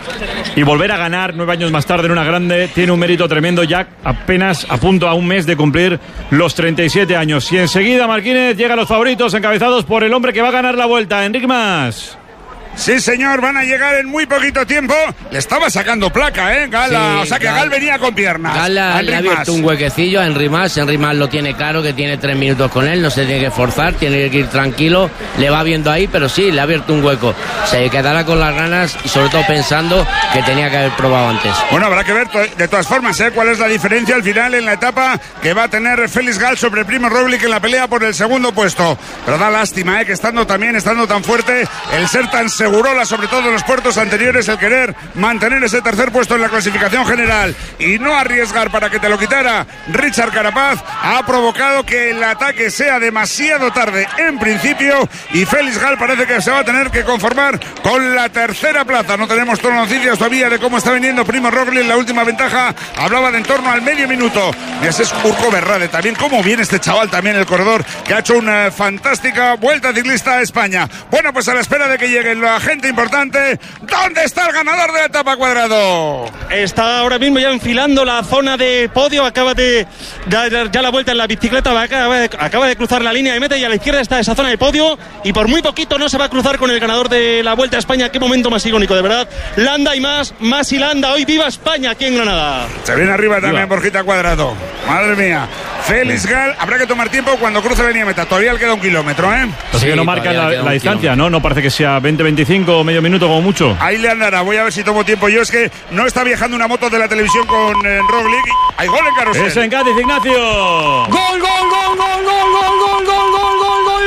y volver a ganar nueve años más tarde en una grande tiene un mérito tremendo, ya apenas a punto a un mes de cumplir los treinta y siete años. Y enseguida, Marquínez, llegan los favoritos encabezados por el hombre que va a ganar la vuelta, Enric Mas. Sí, señor, van a llegar en muy poquito tiempo. Le estaba sacando placa, ¿eh? Gala, sí, o sea que Gal, Gal venía con piernas. Gal le ha abierto un huequecillo a Enric Mas. Enric Mas lo tiene claro, que tiene tres minutos con él, no se tiene que forzar, tiene que ir tranquilo. Le va viendo ahí, pero sí, le ha abierto un hueco. Se quedará con las ganas y sobre todo pensando que tenía que haber probado antes. Bueno, habrá que ver de todas formas, ¿eh? Cuál es la diferencia al final en la etapa que va a tener Félix Gal sobre Primo Roglic en la pelea por el segundo puesto. Pero da lástima, ¿eh? Que estando también, estando tan fuerte, el ser tan Segurola, sobre todo en los puertos anteriores, el querer mantener ese tercer puesto en la clasificación general y no arriesgar para que te lo quitara Richard Carapaz, ha provocado que el ataque sea demasiado tarde en principio, y Félix Gal parece que se va a tener que conformar con la tercera plaza. No tenemos todas las noticias todavía de cómo está viniendo Primo Roglic. La última ventaja hablaba de en torno al medio minuto. Y ese es Urco Berrade también. Cómo viene este chaval también, el corredor, que ha hecho una fantástica vuelta ciclista a España. Bueno, pues a la espera de que llegue la gente importante, ¿dónde está el ganador de la etapa, Cuadrado? Está ahora mismo ya enfilando la zona de podio, acaba de dar ya la vuelta en la bicicleta, acaba de, acaba de cruzar la línea de meta, y a la izquierda está esa zona de podio, y por muy poquito no se va a cruzar con el ganador de la Vuelta a España. Qué momento más icónico, de verdad. Landa y más, más y Landa. Hoy viva España aquí en Granada. Se viene arriba también Borjita Cuadrado. Madre mía. Félix Gal, habrá que tomar tiempo cuando cruce la línea de meta. Todavía le queda un kilómetro, ¿eh? Así sí, que no marca la, la distancia, ¿no? No parece que sea veinte veinticinco o medio minuto como mucho. Ahí le andará. Voy a ver si tomo tiempo. Yo es que no está viajando una moto de la televisión con eh, Roglic. Hay gol en Carrusel. Es en Cádiz, Ignacio. Gol, gol, gol, gol, gol, gol, gol, gol, gol, gol, gol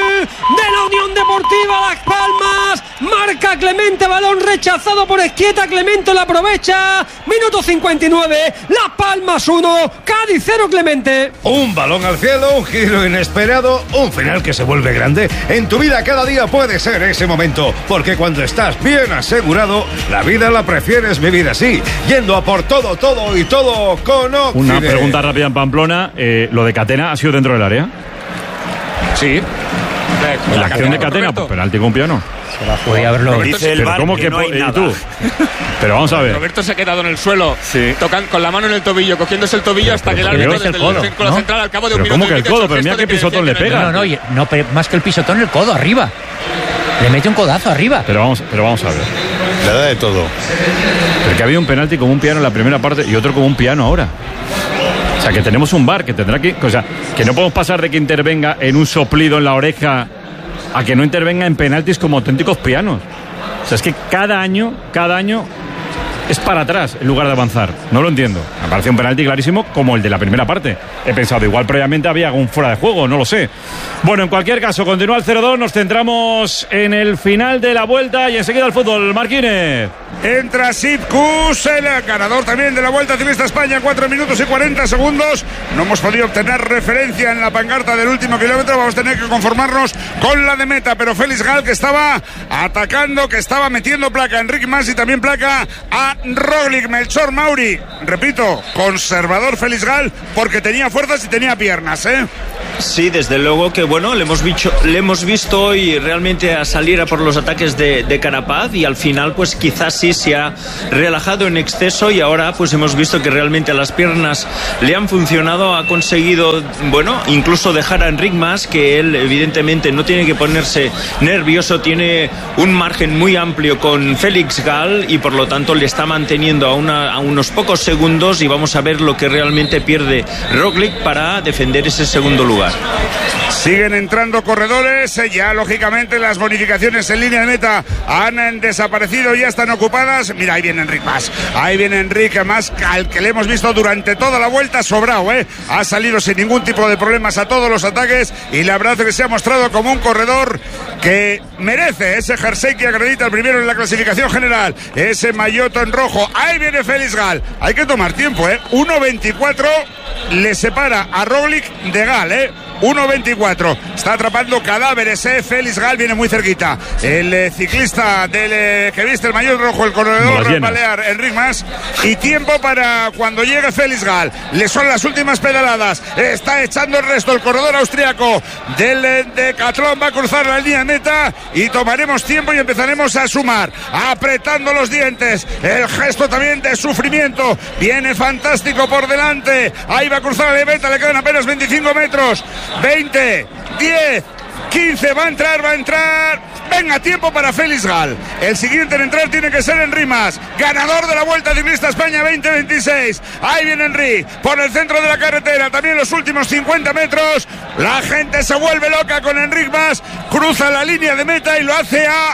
de la Unión Deportiva Las Palmas. Marca Clemente, balón rechazado por Esquieta. Clemente la aprovecha. Minuto cincuenta y nueve. Las Palmas uno, Cádiz cero, Clemente. Un balón al cielo, un giro inesperado, un final que se vuelve grande. En tu vida cada día puede ser ese momento, porque cuando estás bien asegurado, la vida la prefieres vivir así, yendo a por todo, todo y todo con Occident. Una pregunta rápida en Pamplona. Eh, ¿Lo de Catena ha sido dentro del área? Sí. La acción de Catena, pues penalti con Piano. Podía haberlo. Dice el Pero bar ¿cómo que que no po- hay y nada. tú? Pero vamos a ver. Roberto se ha quedado en el suelo, Sí. tocan, con la mano en el tobillo, cogiéndose el tobillo hasta que el pero árbitro es el desde codo, el círculo ¿no? central al cabo de un Pero minuto ¿cómo que el y medio codo? ha hecho Pero mira gesto qué de que pisotón decía le que no pega. No, no, oye, no, pero más que el pisotón, el codo arriba. Le mete un codazo arriba. Pero vamos, pero vamos a ver. Le da de todo. Porque había un penalti como un piano en la primera parte y otro como un piano ahora. O sea, que tenemos un V A R que tendrá que... O sea, que no podemos pasar de que intervenga en un soplido en la oreja a que no intervenga en penaltis como auténticos pianos. O sea, es que cada año, cada año es para atrás en lugar de avanzar. No lo entiendo. Me parece un penalti clarísimo como el de la primera parte. He pensado, igual previamente había algún fuera de juego, no lo sé. Bueno, en cualquier caso, continúa el cero dos, nos centramos en el final de la vuelta y enseguida el fútbol. Marquínez. Entra Sipkus, el ganador también de la Vuelta Ciclista España, cuatro minutos y cuarenta segundos. No hemos podido obtener referencia en la pancarta del último kilómetro. Vamos a tener que conformarnos con la de meta. Pero Félix Gal, que estaba atacando, que estaba metiendo placa a Enric Mas y también placa a Roglic. Melchor Mauri, repito, conservador Félix Gal, porque tenía fuerzas y tenía piernas, ¿eh? Sí, desde luego que bueno, le hemos visto, le hemos visto hoy realmente a salir a por los ataques de, de Carapaz y al final pues quizás sí se ha relajado en exceso y ahora pues hemos visto que realmente las piernas le han funcionado, ha conseguido, bueno, incluso dejar a Enric Mas, que él evidentemente no tiene que ponerse nervioso, tiene un margen muy amplio con Félix Gal y por lo tanto le está manteniendo a, una, a unos pocos segundos y vamos a ver lo que realmente pierde Roglic para defender ese segundo lugar. Siguen entrando corredores, ya lógicamente las bonificaciones en línea de meta han desaparecido, ya están ocupadas. Mira, ahí viene Enric Mas, ahí viene Enric Mas, al que le hemos visto durante toda la vuelta sobrado, ¿eh? Ha salido sin ningún tipo de problemas a todos los ataques y la verdad es que se ha mostrado como un corredor que merece ese jersey que acredita el primero en la clasificación general, ese maillot en rojo. Ahí viene Félix Gal, hay que tomar tiempo, ¿eh? uno veinticuatro le separa a Roglic de Gal, ¿eh? uno veinticuatro, está atrapando cadáveres, eh. Félix Gal viene muy cerquita. El eh, ciclista del eh, que viste el maillot rojo, el corredor balear, Enric Mas. Y tiempo para cuando llegue Félix Gal. Le son las últimas pedaladas. Está echando el resto el corredor austriaco del eh, Decathlon. Va a cruzar la línea de meta y tomaremos tiempo y empezaremos a sumar, apretando los dientes. El gesto también de sufrimiento. Viene fantástico por delante. Ahí va a cruzar la meta. Le quedan apenas veinticinco metros. veinte, diez, quince, va a entrar, va a entrar. Venga, tiempo para Félix Gal. El siguiente en entrar tiene que ser Enric Mas, ganador de la Vuelta Ciclista España veinte veintiséis. Ahí viene Enric, por el centro de la carretera, también los últimos cincuenta metros. La gente se vuelve loca con Enric Mas, cruza la línea de meta y lo hace a,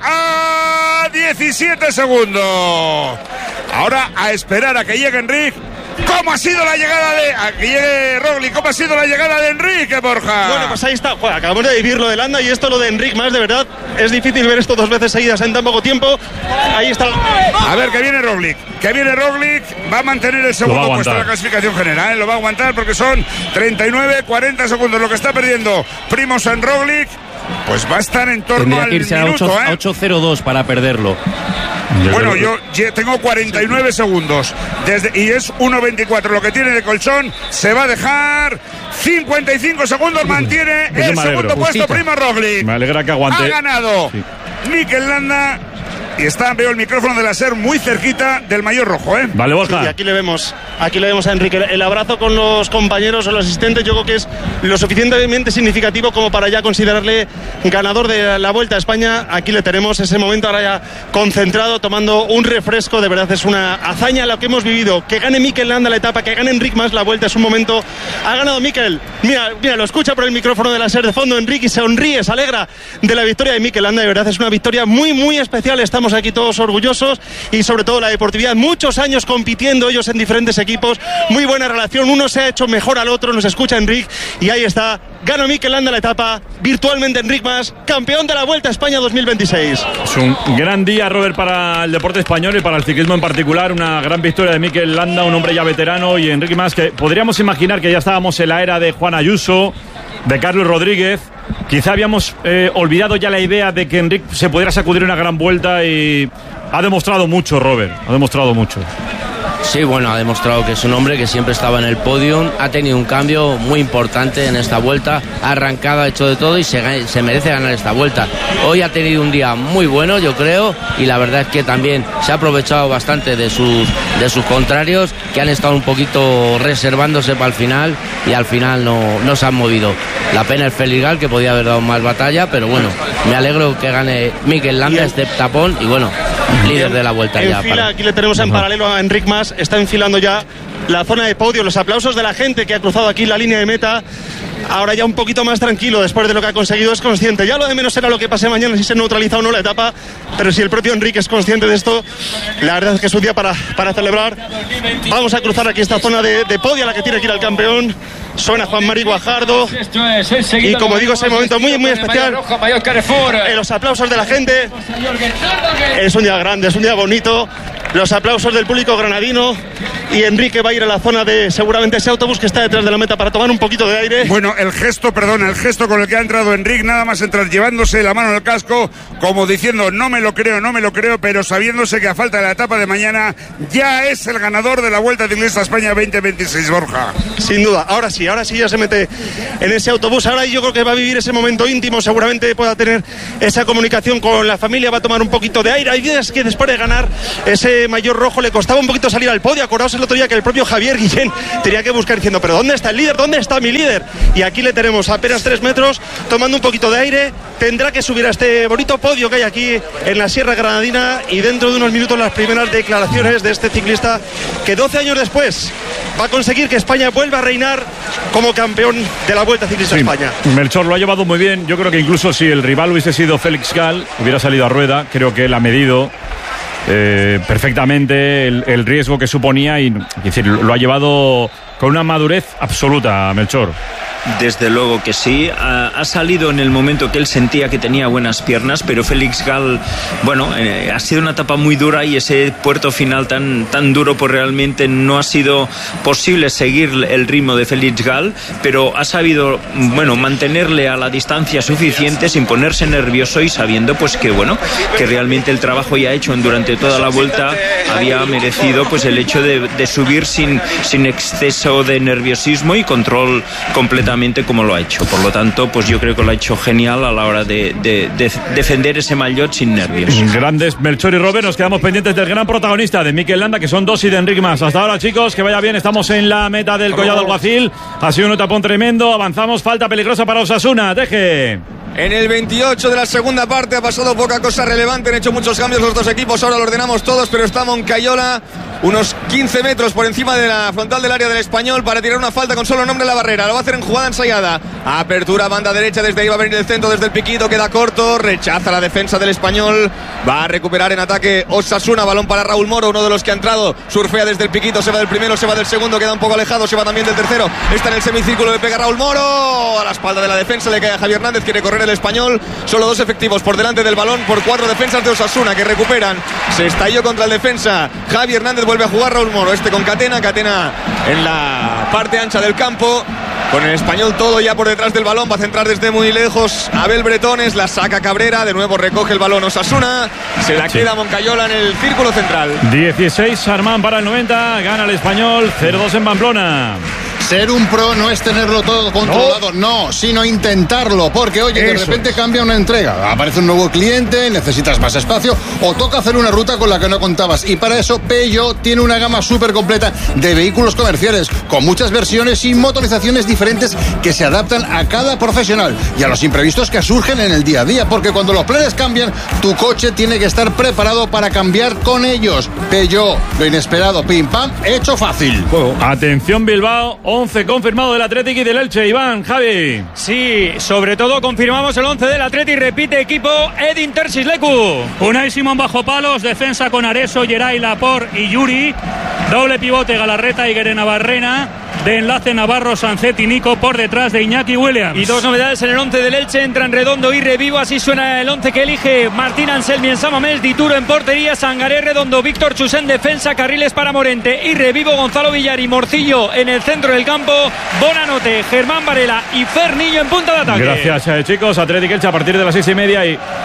a, a diecisiete segundos. Ahora a esperar a que llegue Enric. ¿Cómo ha sido la llegada de... Aquí llegue Roglic, ¿cómo ha sido la llegada de Enrique, Borja? Bueno, pues ahí está. Joder, acabamos de vivirlo de Landa y esto lo de Enric Mas, de verdad, es difícil ver esto dos veces seguidas en tan poco tiempo. Ahí está. A ver, que viene Roglic, que viene Roglic, va a mantener el segundo puesto en la clasificación general, ¿eh? Lo va a aguantar porque son treinta y nueve, cuarenta segundos lo que está perdiendo Primož Roglic. Pues va a estar en torno Tendría al que irse minuto, a ¿eh? ocho cero dos para perderlo. Bueno, yo tengo cuarenta y nueve segundos desde, y es uno veinticuatro lo que tiene de colchón. Se va a dejar cincuenta y cinco segundos, mantiene el segundo puesto Primož Roglic. Me alegra que aguante. Ha ganado sí. Mikel Landa. Y está, veo el micrófono de la SER muy cerquita del maillot rojo, ¿eh? Vale, Borja. Sí, aquí le vemos, aquí le vemos a Enrique. El abrazo con los compañeros o los asistentes, yo creo que es lo suficientemente significativo como para ya considerarle ganador de la Vuelta a España. Aquí le tenemos ese momento ahora ya concentrado, tomando un refresco. De verdad es una hazaña lo que hemos vivido. Que gane Mikel Landa la etapa, que gane Enric Mas la Vuelta, es un momento. Ha ganado Mikel. Mira, mira, lo escucha por el micrófono de la SER de fondo Enrique y sonríe, se alegra de la victoria de Mikel Landa. De verdad es una victoria muy, muy especial. Estamos aquí todos orgullosos y sobre todo la deportividad, muchos años compitiendo ellos en diferentes equipos, muy buena relación, uno se ha hecho mejor al otro, nos escucha Enric y ahí está, gana Mikel Landa la etapa, virtualmente Enric Mas, campeón de la Vuelta a España dos mil veintiséis. Es un gran día, Robert, para el deporte español y para el ciclismo en particular, una gran victoria de Mikel Landa, un hombre ya veterano, y Enric Mas, que podríamos imaginar que ya estábamos en la era de Juan Ayuso, de Carlos Rodríguez. Quizá habíamos eh, olvidado ya la idea de que Enric se pudiera sacudir una gran vuelta y ha demostrado mucho, Robert, ha demostrado mucho. Sí, bueno, ha demostrado que es un hombre que siempre estaba en el podium, ha tenido un cambio muy importante en esta vuelta, ha arrancado, ha hecho de todo y se, se merece ganar esta vuelta. Hoy ha tenido un día muy bueno, yo creo, y la verdad es que también se ha aprovechado bastante de sus, de sus contrarios, que han estado un poquito reservándose para el final y al final no, no se han movido. La pena es Félix Gall, que podía haber dado más batalla, pero bueno, me alegro que gane Mikel Landa este tapón y bueno, líder de la vuelta en ya. Fila, Para... Aquí le tenemos en paralelo a Enric Mas, está enfilando ya la zona de podio, los aplausos de la gente que ha cruzado aquí la línea de meta. Ahora ya un poquito más tranquilo después de lo que ha conseguido, es consciente. Ya lo de menos será lo que pase mañana, si se neutraliza o no la etapa, pero si el propio Enrique es consciente de esto, la verdad es que es un día para, para celebrar. Vamos a cruzar aquí esta zona de, de podio a la que tiene que ir el campeón. Suena Juan Mari Guajardo y como digo, es el momento muy muy especial en los aplausos de la gente. Es un día grande, es un día bonito. Los aplausos del público granadino y Enrique va a ir a la zona de seguramente ese autobús que está detrás de la meta para tomar un poquito de aire. Bueno, el gesto, perdona, el gesto con el que ha entrado Enrique, nada más entrar llevándose la mano en el casco, como diciendo no me lo creo, no me lo creo, pero sabiéndose que a falta de la etapa de mañana ya es el ganador de la Vuelta Ciclista España veinte veintiséis, Borja. Sin duda, ahora sí, ahora sí ya se mete en ese autobús, ahora yo creo que va a vivir ese momento íntimo, seguramente pueda tener esa comunicación con la familia, va a tomar un poquito de aire. Hay días que después de ganar ese mayor rojo le costaba un poquito salir al podio. Acordaos el otro día que el propio Javier Guillén tenía que buscar diciendo, pero ¿dónde está el líder? ¿Dónde está mi líder? Y aquí le tenemos a apenas tres metros tomando un poquito de aire. Tendrá que subir a este bonito podio que hay aquí en la Sierra Granadina y dentro de unos minutos las primeras declaraciones de este ciclista que doce años después va a conseguir que España vuelva a reinar como campeón de la Vuelta Ciclista sí, España. Melchor lo ha llevado muy bien. Yo creo que incluso si el rival hubiese sido Félix Gall, hubiera salido a rueda. Creo que él ha medido Eh, perfectamente el, el riesgo que suponía y es decir, lo ha llevado con una madurez absoluta, Melchor. Desde luego que sí, ha, ha salido en el momento que él sentía que tenía buenas piernas, pero Félix Gall, bueno, eh, ha sido una etapa muy dura y ese puerto final tan, tan duro, pues realmente no ha sido posible seguir el ritmo de Félix Gall, pero ha sabido, bueno, mantenerle a la distancia suficiente sin ponerse nervioso y sabiendo pues que, bueno, que realmente el trabajo ya hecho durante toda la vuelta había merecido pues el hecho de, de subir sin, sin exceso de nerviosismo y control completamente como lo ha hecho. Por lo tanto, pues yo creo que lo ha hecho genial a la hora de, de, de defender ese maillot sin nervios. Grandes Melchor y Robert, nos quedamos pendientes del gran protagonista de Mikel Landa, que son dos y de Enric Mas. Hasta ahora, chicos, que vaya bien, estamos en la meta del Collado Alguacil. Ha sido un tapón tremendo, avanzamos, falta peligrosa para Osasuna. Deje. En el veintiocho de la segunda parte ha pasado poca cosa relevante, han hecho muchos cambios los dos equipos, ahora lo ordenamos todos, pero está Moncayola unos quince metros por encima de la frontal del área del Español para tirar una falta con solo nombre en la barrera. Lo va a hacer en jugada ensayada. Apertura, banda derecha, desde ahí va a venir el centro, desde el piquito, queda corto, rechaza la defensa del Español. Va a recuperar en ataque Osasuna, balón para Raúl Moro, uno de los que ha entrado, surfea desde el piquito, se va del primero, se va del segundo, queda un poco alejado, se va también del tercero, está en el semicírculo, le pega Raúl Moro, a la espalda de la defensa le cae a Javier Hernández, quiere correr el Español, solo dos efectivos por delante del balón, por cuatro defensas de Osasuna que recuperan, se estalló contra el defensa, Javier Hernández, vuelve a jugar Raúl Moro, este con Catena, Catena en la parte ancha del campo, con el Español todo ya por detrás del balón, va a centrar desde muy lejos Abel Bretones, la saca Cabrera, de nuevo recoge el balón Osasuna, se la queda Moncayola en el círculo central. dieciséis Armán para el noventa, gana el Español, cero dos en Pamplona. Ser un pro no es tenerlo todo controlado, no, no sino intentarlo, porque oye, Eso de repente es. cambia una entrega, aparece un nuevo cliente, necesitas más espacio o toca hacer una ruta con la que no contabas, y para eso Peugeot tiene una gama súper completa de vehículos comerciales, con muchas versiones y motorizaciones diferentes que se adaptan a cada profesional y a los imprevistos que surgen en el día a día, porque cuando los planes cambian, tu coche tiene que estar preparado para cambiar con ellos. Peugeot, lo inesperado, pim pam, hecho fácil. Juego. Atención Bilbao, once confirmado del Athletic y del Elche. Iván, Javi. Sí, sobre todo confirmamos el once del Athletic. Repite equipo Edin Terzic Leku. Unai Simón bajo palos, defensa con Areso, Geray, Laporte y Yuri. Doble pivote Galarreta y Guerena Barrena. De enlace Navarro, Sancet y Nico por detrás de Iñaki Williams. Y dos novedades en el once del Elche, entran Redondo y Revivo, así suena el once que elige Martín Anselmi en San Mamés, Dituro en portería, Sangaré, Redondo, Víctor Chus en defensa, Carriles para Morente y Revivo, Gonzalo Villar y Morcillo en el centro del campo, Bonanote, Germán Varela y Fernillo en punta de ataque. Gracias, eh, chicos. Athletic Elche a partir de las seis y media y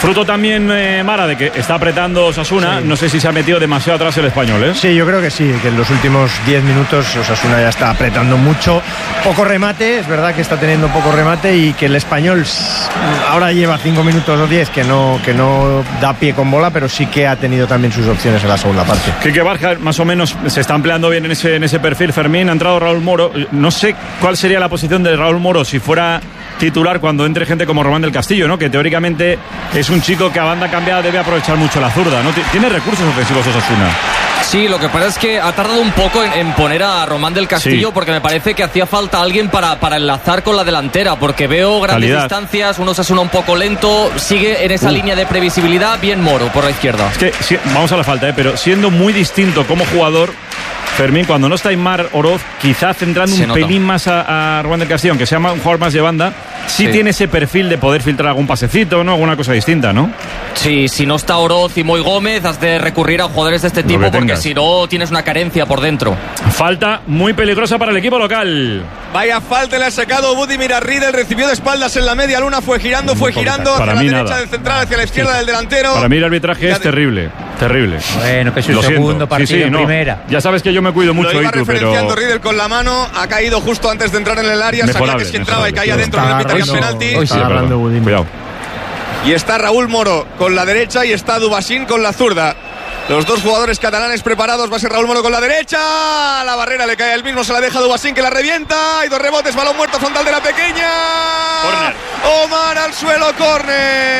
Fruto también, eh, Mara, de que está apretando Osasuna. Sí. No sé si se ha metido demasiado atrás el Español, ¿eh? Sí, yo creo que sí, que en los últimos diez minutos Osasuna ya está apretando mucho. Poco remate, es verdad que está teniendo poco remate y que el Español ahora lleva cinco minutos o diez que no, que no da pie con bola, pero sí que ha tenido también sus opciones en la segunda parte. Quique Barja más o menos se está empleando bien en ese, en ese perfil. Fermín, ha entrado Raúl Moro. No sé cuál sería la posición de Raúl Moro si fuera titular cuando entre gente como Román del Castillo, ¿no? Que teóricamente es un chico que a banda cambiada debe aprovechar mucho la zurda, ¿no? Tiene recursos ofensivos Osasuna. Sí, lo que pasa es que ha tardado un poco en, en poner a Román del Castillo, sí, porque me parece que hacía falta alguien para, para enlazar con la delantera, porque veo grandes Calidad. distancias, uno Osasuna un poco lento, sigue en esa uh. línea de previsibilidad, bien Moro por la izquierda. Es que, si, vamos a la falta, ¿eh? Pero siendo muy distinto como jugador, Fermín, cuando no está Aimar Oroz, quizás centrando Se un nota. pelín más a, a Román del Castillo, aunque sea un jugador más de banda, sí, sí tiene ese perfil de poder filtrar algún pasecito, ¿no? Alguna cosa distinta, ¿no? Sí, si no está Oroz y Moy Gómez, has de recurrir a jugadores de este tipo, porque si no tienes una carencia por dentro. Falta muy peligrosa para el equipo local. Vaya falta, le ha sacado Budimir Arridel, recibió de espaldas en la media luna, fue girando, fue girando para hacia mí la derecha nada. del central, hacia la izquierda sí. del delantero. Para mí el arbitraje es de... terrible, terrible. Bueno, que es un Lo segundo siento. partido sí, sí, en no. primera. Ya sabes que yo me cuido mucho, Lo iba Itu, referenciando pero... Riedel con la mano, ha caído justo antes de entrar en el área, sabía que si entraba y caía dentro no le pitarían penalti. Hoy sí, hablando Cuidado. Y está Raúl Moro con la derecha y está Dubasín con la zurda. Los dos jugadores catalanes preparados. Va a ser Raúl Moro con la derecha. La barrera le cae al mismo, se la deja Dubasín, que la revienta. Y dos rebotes, balón muerto frontal de la pequeña. Corner. Omar al suelo, córner.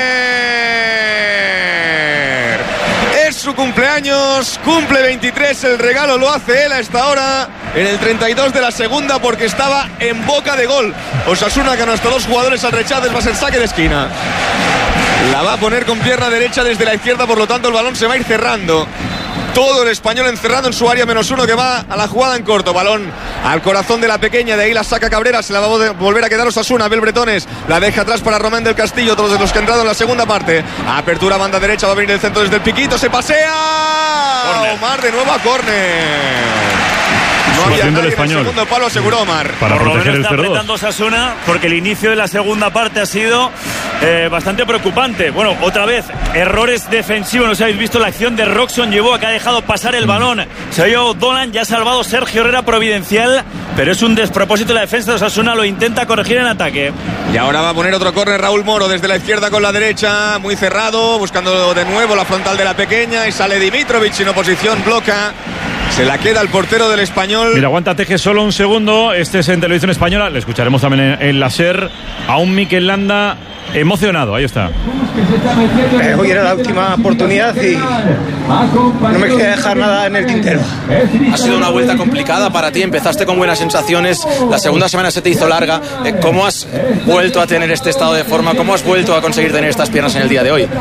Es su cumpleaños, cumple veintitrés, el regalo lo hace él a esta hora, en el treinta y dos de la segunda, porque estaba en boca de gol. Osasuna ganó hasta dos jugadores al rechaces, va a ser saque de esquina. La va a poner con pierna derecha desde la izquierda, por lo tanto el balón se va a ir cerrando. Todo el Español encerrado en su área, menos uno que va a la jugada en corto. Balón al corazón de la pequeña, de ahí la saca Cabrera, se la va a volver a quedar Osasuna. Abel Bretones la deja atrás para Román del Castillo, todos los que han entrado en la segunda parte. Apertura banda derecha, va a venir el centro desde el piquito, se pasea. Corner. Omar de nuevo a córner. No había nadie en el segundo palo, aseguró Omar. Para Por proteger el está cero dos. apretando Osasuna, porque el inicio de la segunda parte ha sido eh, bastante preocupante. Bueno, otra vez, errores defensivos. No sé si habéis visto la acción de Roxon Yeboah, que ha dejado pasar el balón. Se ha ido Dolan, ya ha salvado Sergio Herrera providencial, pero es un despropósito la defensa de Osasuna, lo intenta corregir en ataque. Y ahora va a poner otro córner Raúl Moro desde la izquierda con la derecha, muy cerrado, buscando de nuevo la frontal de la pequeña, y sale Dimitrovic en oposición, bloca. Se la queda el portero del Español. Mira, aguanta Teje solo un segundo. Este es en Televisión Española. Le escucharemos también en, en la SER a un Mikel Landa emocionado. Ahí está. Eh, hoy era la última oportunidad y no me quería dejar nada en el tintero. Ha sido una vuelta complicada para ti. Empezaste con buenas sensaciones. La segunda semana se te hizo larga. Eh, ¿Cómo has vuelto a tener este estado de forma? ¿Cómo has vuelto a conseguir tener estas piernas en el día de hoy?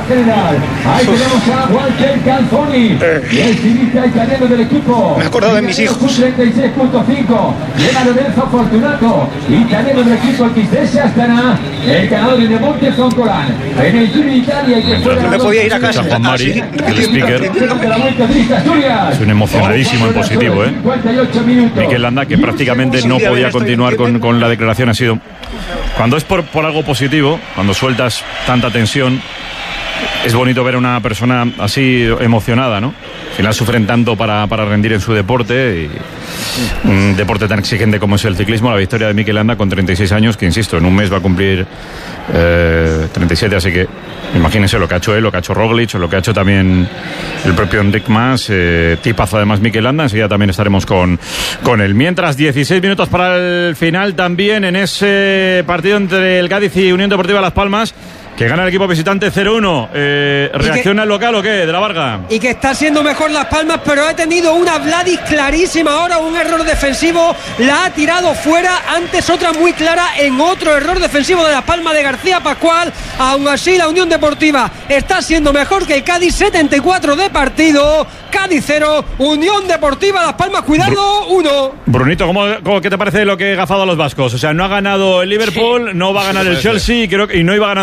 Eh, me acuerdo de mis hijos. No me podía ir a casa. Juan Mari, el speaker, es un emocionadísimo en positivo, ¿eh? Mikel Landa, que prácticamente no podía continuar con, con la declaración. Ha sido, cuando es por, por algo positivo, cuando sueltas tanta tensión, es bonito ver a una persona así emocionada, ¿no? Al final sufren tanto para, para rendir en su deporte, y un deporte tan exigente como es el ciclismo. La victoria de Mikel Landa con treinta y seis años, que insisto, en un mes va a cumplir eh, treinta y siete, así que imagínense lo que ha hecho él, lo que ha hecho Roglic, lo que ha hecho también el propio Enric Mas, eh, tipazo además Mikel Landa. Enseguida también estaremos con, con él. Mientras, dieciséis minutos para el final también en ese partido entre el Cádiz y Unión Deportiva Las Palmas, que gana el equipo visitante cero uno. Eh, ¿Reacciona el local o qué? De la Varga. Y que está siendo mejor Las Palmas, pero ha tenido una Vladis clarísima ahora, un error defensivo, la ha tirado fuera. Antes otra muy clara en otro error defensivo de Las Palmas de García Pascual. Aún así la Unión Deportiva está siendo mejor que el Cádiz. Setenta y cuatro de partido, Cádiz cero, Unión Deportiva Las Palmas, cuidado, uno. Brunito, ¿cómo, cómo, ¿qué te parece lo que ha gafado a los vascos? O sea, no ha ganado el Liverpool, sí, no va a ganar el Chelsea y, creo que, y no iba ganando el Aston Villa.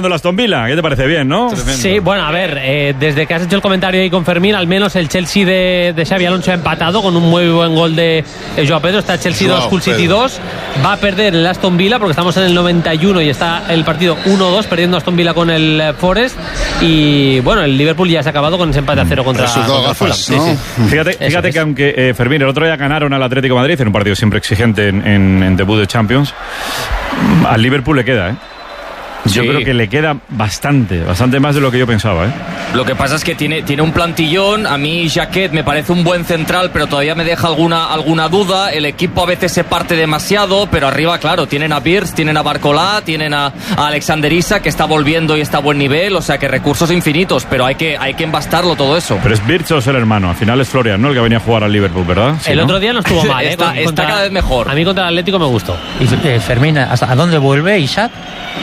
Villa, ¿qué te parece? Bien, ¿no? Sí, bueno, a ver, eh, desde que has hecho el comentario ahí con Fermín, al menos el Chelsea de, de Xabi Alonso ha empatado con un muy buen gol de eh, Joao Pedro. Está Chelsea Joao dos, Hull City Pedro. dos. Va a perder el Aston Villa porque estamos en el noventa y uno y está el partido uno dos, perdiendo Aston Villa con el eh, Forest. Y bueno, el Liverpool ya se ha acabado con ese empate a cero contra, contra Fulham. Sí, sí. Fíjate, fíjate que aunque eh, Fermín, el otro día ganaron al Atlético de Madrid en un partido siempre exigente en, en, en debut de Champions, al Liverpool le queda, ¿eh? Yo Sí. creo que le queda bastante, bastante más de lo que yo pensaba, ¿eh? Lo que pasa es que tiene, tiene un plantillón. A mí Jacquet me parece un buen central, pero todavía me deja alguna, alguna duda. El equipo a veces se parte demasiado, pero arriba, claro, tienen a Birz, tienen a Barcolá, tienen a, a Alexander Isak, que está volviendo y está a buen nivel. O sea que recursos infinitos, pero hay que, hay que embastarlo todo eso. Pero es Birch o es el hermano, al final es Florian, ¿no? El que venía a jugar al Liverpool, ¿verdad? Sí, el ¿no? otro día no estuvo mal, ¿eh? Está- Contra- está cada vez mejor. A mí contra el Atlético me gustó. Y eh, Fermín, ¿hasta ¿a dónde vuelve Isaac?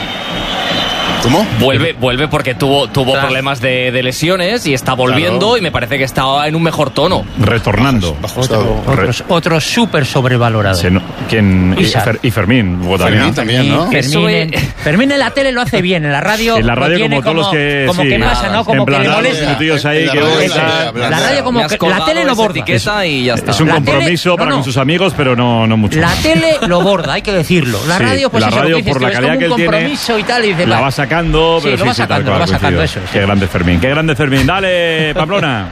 ¿Cómo? Vuelve, vuelve porque tuvo, tuvo Claro. problemas de, de lesiones y está volviendo Claro. y me parece que está en un mejor tono. Retornando. Otro, Re- otro, otro súper sobrevalorado. Se no- ¿Quién? Y, Isaac. Fer- y Fermín. luego Fermín también. también, ¿no? Fermín, Eso en, es- Fermín en la tele lo hace bien, en la radio, En la lo radio tiene como todos los que... como sí, que pasa, ¿no? Como en plan, que le dos molesta. minutillos ahí En la que radio voy, sí, tal. habla- La radio como Me has que la colgado tele lo esa borda. etiqueta y ya está. Es un La tele- compromiso no, para no. con sus amigos, pero no, no mucho. La tele lo borda, hay que decirlo. La Sí, radio, pues la eso, lo radio, que dices por tú, la es calidad como que un él tiene, compromiso y tal, y dice, La va. va sacando, Sí, pero lo sí, va sí, tal sacando, cual, lo va sacando, coincido. eso, Qué grande es Fermín, qué grande es Fermín. Dale, Pamplona.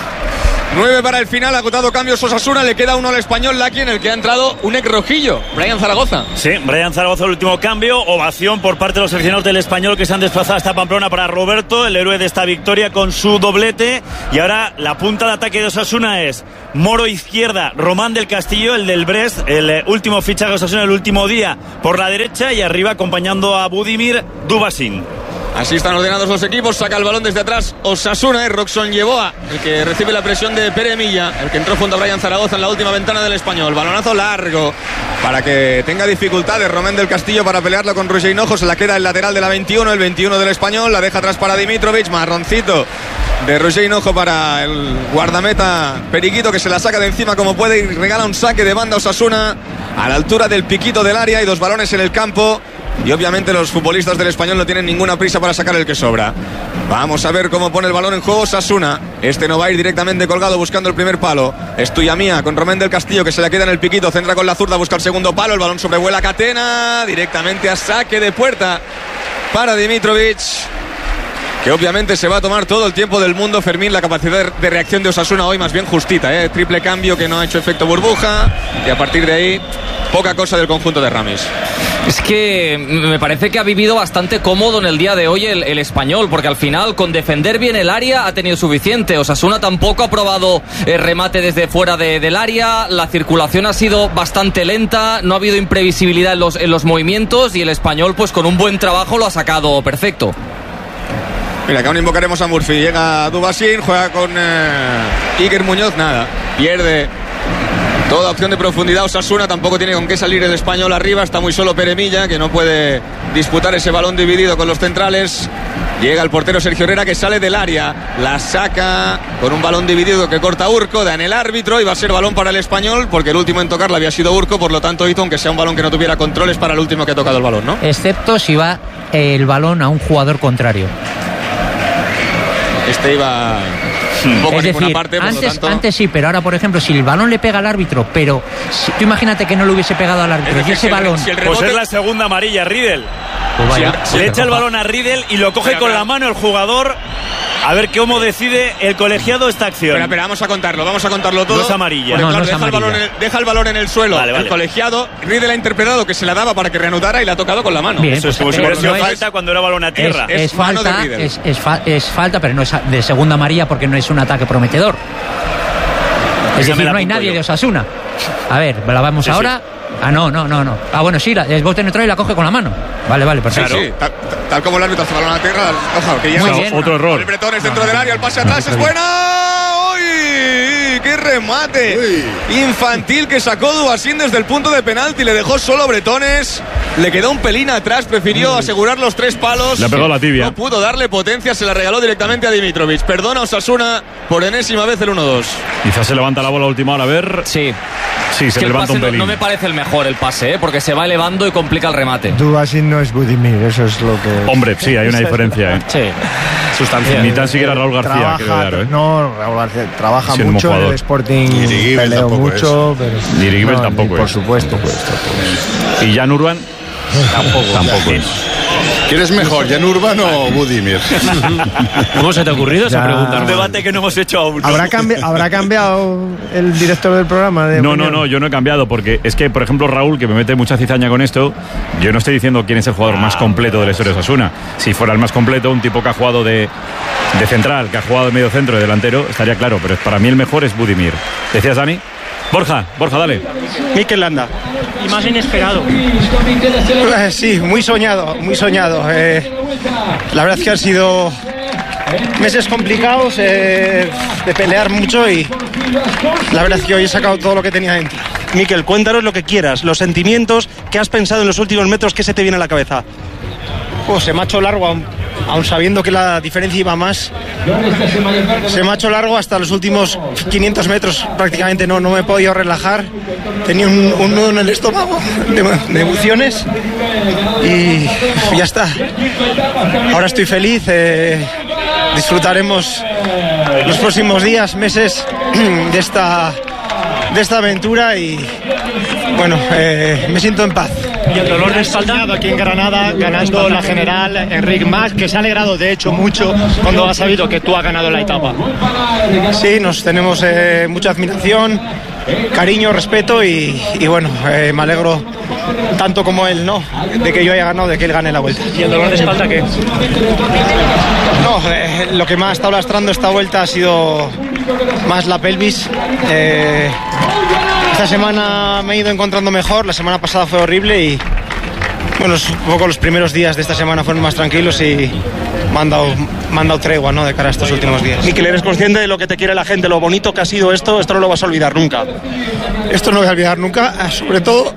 nueve para el final, agotado cambios Osasuna, le queda uno al Español, Laki, en el que ha entrado un ex rojillo, Brian Zaragoza. Sí, Brian Zaragoza, el último cambio. Ovación por parte de los aficionados del Español que se han desplazado hasta Pamplona para Roberto, el héroe de esta victoria con su doblete. Y ahora la punta de ataque de Osasuna es Moro izquierda, Román del Castillo, el del Brest, el eh, último fichaje de Osasuna el último día por la derecha, y arriba acompañando a Budimir, Dubasin. Así están ordenados los equipos, saca el balón desde atrás Osasuna, es Roxon Yeboah el que recibe la presión de Pere Milla, el que entró junto a Brian Zaragoza en la última ventana del Español. Balonazo largo para que tenga dificultades Román del Castillo para pelearlo con Roger Hinojo. Se la queda el lateral de la veintiuno, el veintiuno del Español, la deja atrás para Dimitrovic, marroncito de Roger Hinojo para el guardameta Periquito, que se la saca de encima como puede y regala un saque de banda a Osasuna a la altura del piquito del área, y dos balones en el campo. Y obviamente los futbolistas del Español no tienen ninguna prisa para sacar el que sobra. Vamos a ver cómo pone el balón en juego Osasuna. Este no va a ir directamente colgado buscando el primer palo. Es tuya mía con Román del Castillo, que se la queda en el piquito. Centra con la zurda, busca el segundo palo. El balón sobrevuela Catena. Directamente a saque de puerta para Dimitrovic, que obviamente se va a tomar todo el tiempo del mundo. Fermín, la capacidad de reacción de Osasuna hoy más bien justita, ¿eh? Triple cambio que no ha hecho efecto burbuja, y a partir de ahí poca cosa del conjunto de Ramis. Es que me parece que ha vivido bastante cómodo en el día de hoy el, el Español, porque al final con defender bien el área ha tenido suficiente. Osasuna tampoco ha probado el remate desde fuera de, del área, la circulación ha sido bastante lenta, no ha habido imprevisibilidad en los, en los movimientos, y el Español pues con un buen trabajo lo ha sacado perfecto. Mira, que aún invocaremos a Murphy. Llega Dubasin, juega con eh, Iker Muñoz, nada, pierde toda opción de profundidad. Osasuna tampoco tiene con qué salir el Español arriba, está muy solo Pere Milla, que no puede disputar ese balón dividido con los centrales. Llega el portero Sergio Herrera, que sale del área, la saca con un balón dividido que corta Urco, da en el árbitro, y va a ser balón para el Español, porque el último en tocarla había sido Urco, por lo tanto hizo, aunque sea un balón que no tuviera controles, para el último que ha tocado el balón, ¿no? Excepto si va el balón a un jugador contrario. Este iba un poco Es a ninguna decir, parte, por lo antes, tanto... antes sí, pero ahora, por ejemplo, si el balón le pega al árbitro, pero si, tú imagínate que no le hubiese pegado al árbitro, Es decir, y ese si el- balón... si el rebote- Pues es la segunda amarilla, Riedel. Pues vaya, Si le echa el balón a Riedel y lo coge Espera, con espera. la mano el jugador. A ver cómo decide el colegiado esta acción. Espera, espera, vamos a contarlo, vamos a contarlo todo. No es amarilla. Porque, No, claro, no es deja, el balón en amarilla. el, deja el balón en el suelo. Vale, vale. El colegiado, Riedel ha interpretado que se la daba para que reanudara y la ha tocado con la mano. Bien, Eso es como pues, si eh, hubiera sido no es- falta cuando era balón a Es, tierra. es Es mano de falta, Riedel. es, es fa- es falta, pero no es de segunda amarilla porque no es un ataque prometedor. Es Esa me decir, la no hay apunto nadie yo. de Osasuna. A ver, la vamos Sí, ahora. Ah, no, no, no, no. Ah, bueno, sí, la, el bote neutral y la coge con la mano. Vale, vale, Sí, perfecto. sí, tal, tal como el árbitro hace balón a tierra, ojo, que llega Muy bien. Otro error. el Bretones dentro del área, el pase atrás es buena. ¡Uy! ¡Qué remate! Infantil que sacó Dubasin desde el punto de penalti, le dejó solo Bretones. le quedó un pelín atrás, prefirió asegurar los tres palos. Le ha pegado la tibia. No pudo darle potencia, se la regaló directamente a Dimitrovic. Perdona Osasuna por enésima vez el uno dos. Quizás se levanta la bola a última hora, a ver. Sí. Sí, se que levanta un pelín. No, no me parece el mejor el pase, ¿eh? Porque se va elevando y complica el remate. Dubasín no es Budimir, eso es lo que... Hombre, sí, hay una diferencia, ¿eh? Sí, sustancial. Ni tan siquiera Raúl García, trabaja, quiero dar, ¿eh? No, Raúl García trabaja Sí, mucho en el jugador. Sporting, peleó mucho, pero... Dirigibel no, tampoco Por es. supuesto. ¿Y Jan Urban? Tampoco. Tampoco es. ¿Quién es mejor, Jan Urban o Budimir? ¿Cómo se te ha ocurrido esa Ya. pregunta? Un debate que no hemos hecho aún. ¿Habrá, cambi- ¿Habrá cambiado el director del programa? De No, no, opinión? no, yo no he cambiado porque es que, por ejemplo, Raúl, que me mete mucha cizaña con esto, yo no estoy diciendo quién es el jugador más completo de la historia de Osasuna. Si fuera el más completo, un tipo que ha jugado de, de central, que ha jugado de medio centro, de delantero, estaría claro, pero para mí el mejor es Budimir. ¿Decías, Dani? Borja, Borja, dale. Mikel Landa. Y más inesperado. Eh, sí, muy soñado, muy soñado. Eh, la verdad es que han sido meses complicados, eh, de pelear mucho y la verdad es que hoy he sacado todo lo que tenía dentro. Mikel, cuéntanos lo que quieras, los sentimientos que has pensado en los últimos metros, ¿qué se te viene a la cabeza? Oh, se me ha hecho largo, aún, aún sabiendo que la diferencia iba más. Se me ha hecho largo hasta los últimos quinientos metros, prácticamente no, no me he podido relajar. Tenía un, un nudo en el estómago de, de emociones y ya está. Ahora estoy feliz, eh, disfrutaremos los próximos días, meses de esta, de esta aventura y bueno, eh, me siento en paz. Y el dolor de espalda aquí en Granada, ganando la general, Enric Mas, que se ha alegrado de hecho mucho cuando ha sabido que tú has ganado la etapa. Sí, nos tenemos eh, mucha admiración, cariño, respeto y, y bueno, eh, me alegro tanto como él, ¿no? De que yo haya ganado, de que él gane la vuelta. ¿Y el dolor de espalda qué? No, eh, lo que más ha estado lastrando esta vuelta ha sido más la pelvis. Eh, esta semana me he ido encontrando mejor, la semana pasada fue horrible y bueno, un poco los primeros días de esta semana fueron más tranquilos y me han dado, me han dado tregua, ¿no? De cara a estos últimos días. Mikel, ¿eres consciente de lo que te quiere la gente, lo bonito que ha sido esto? Esto no lo vas a olvidar nunca. Esto no lo voy a olvidar nunca, sobre todo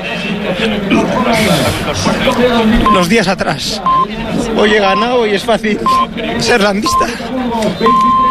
los días atrás. Hoy he ganado y es fácil ser landista.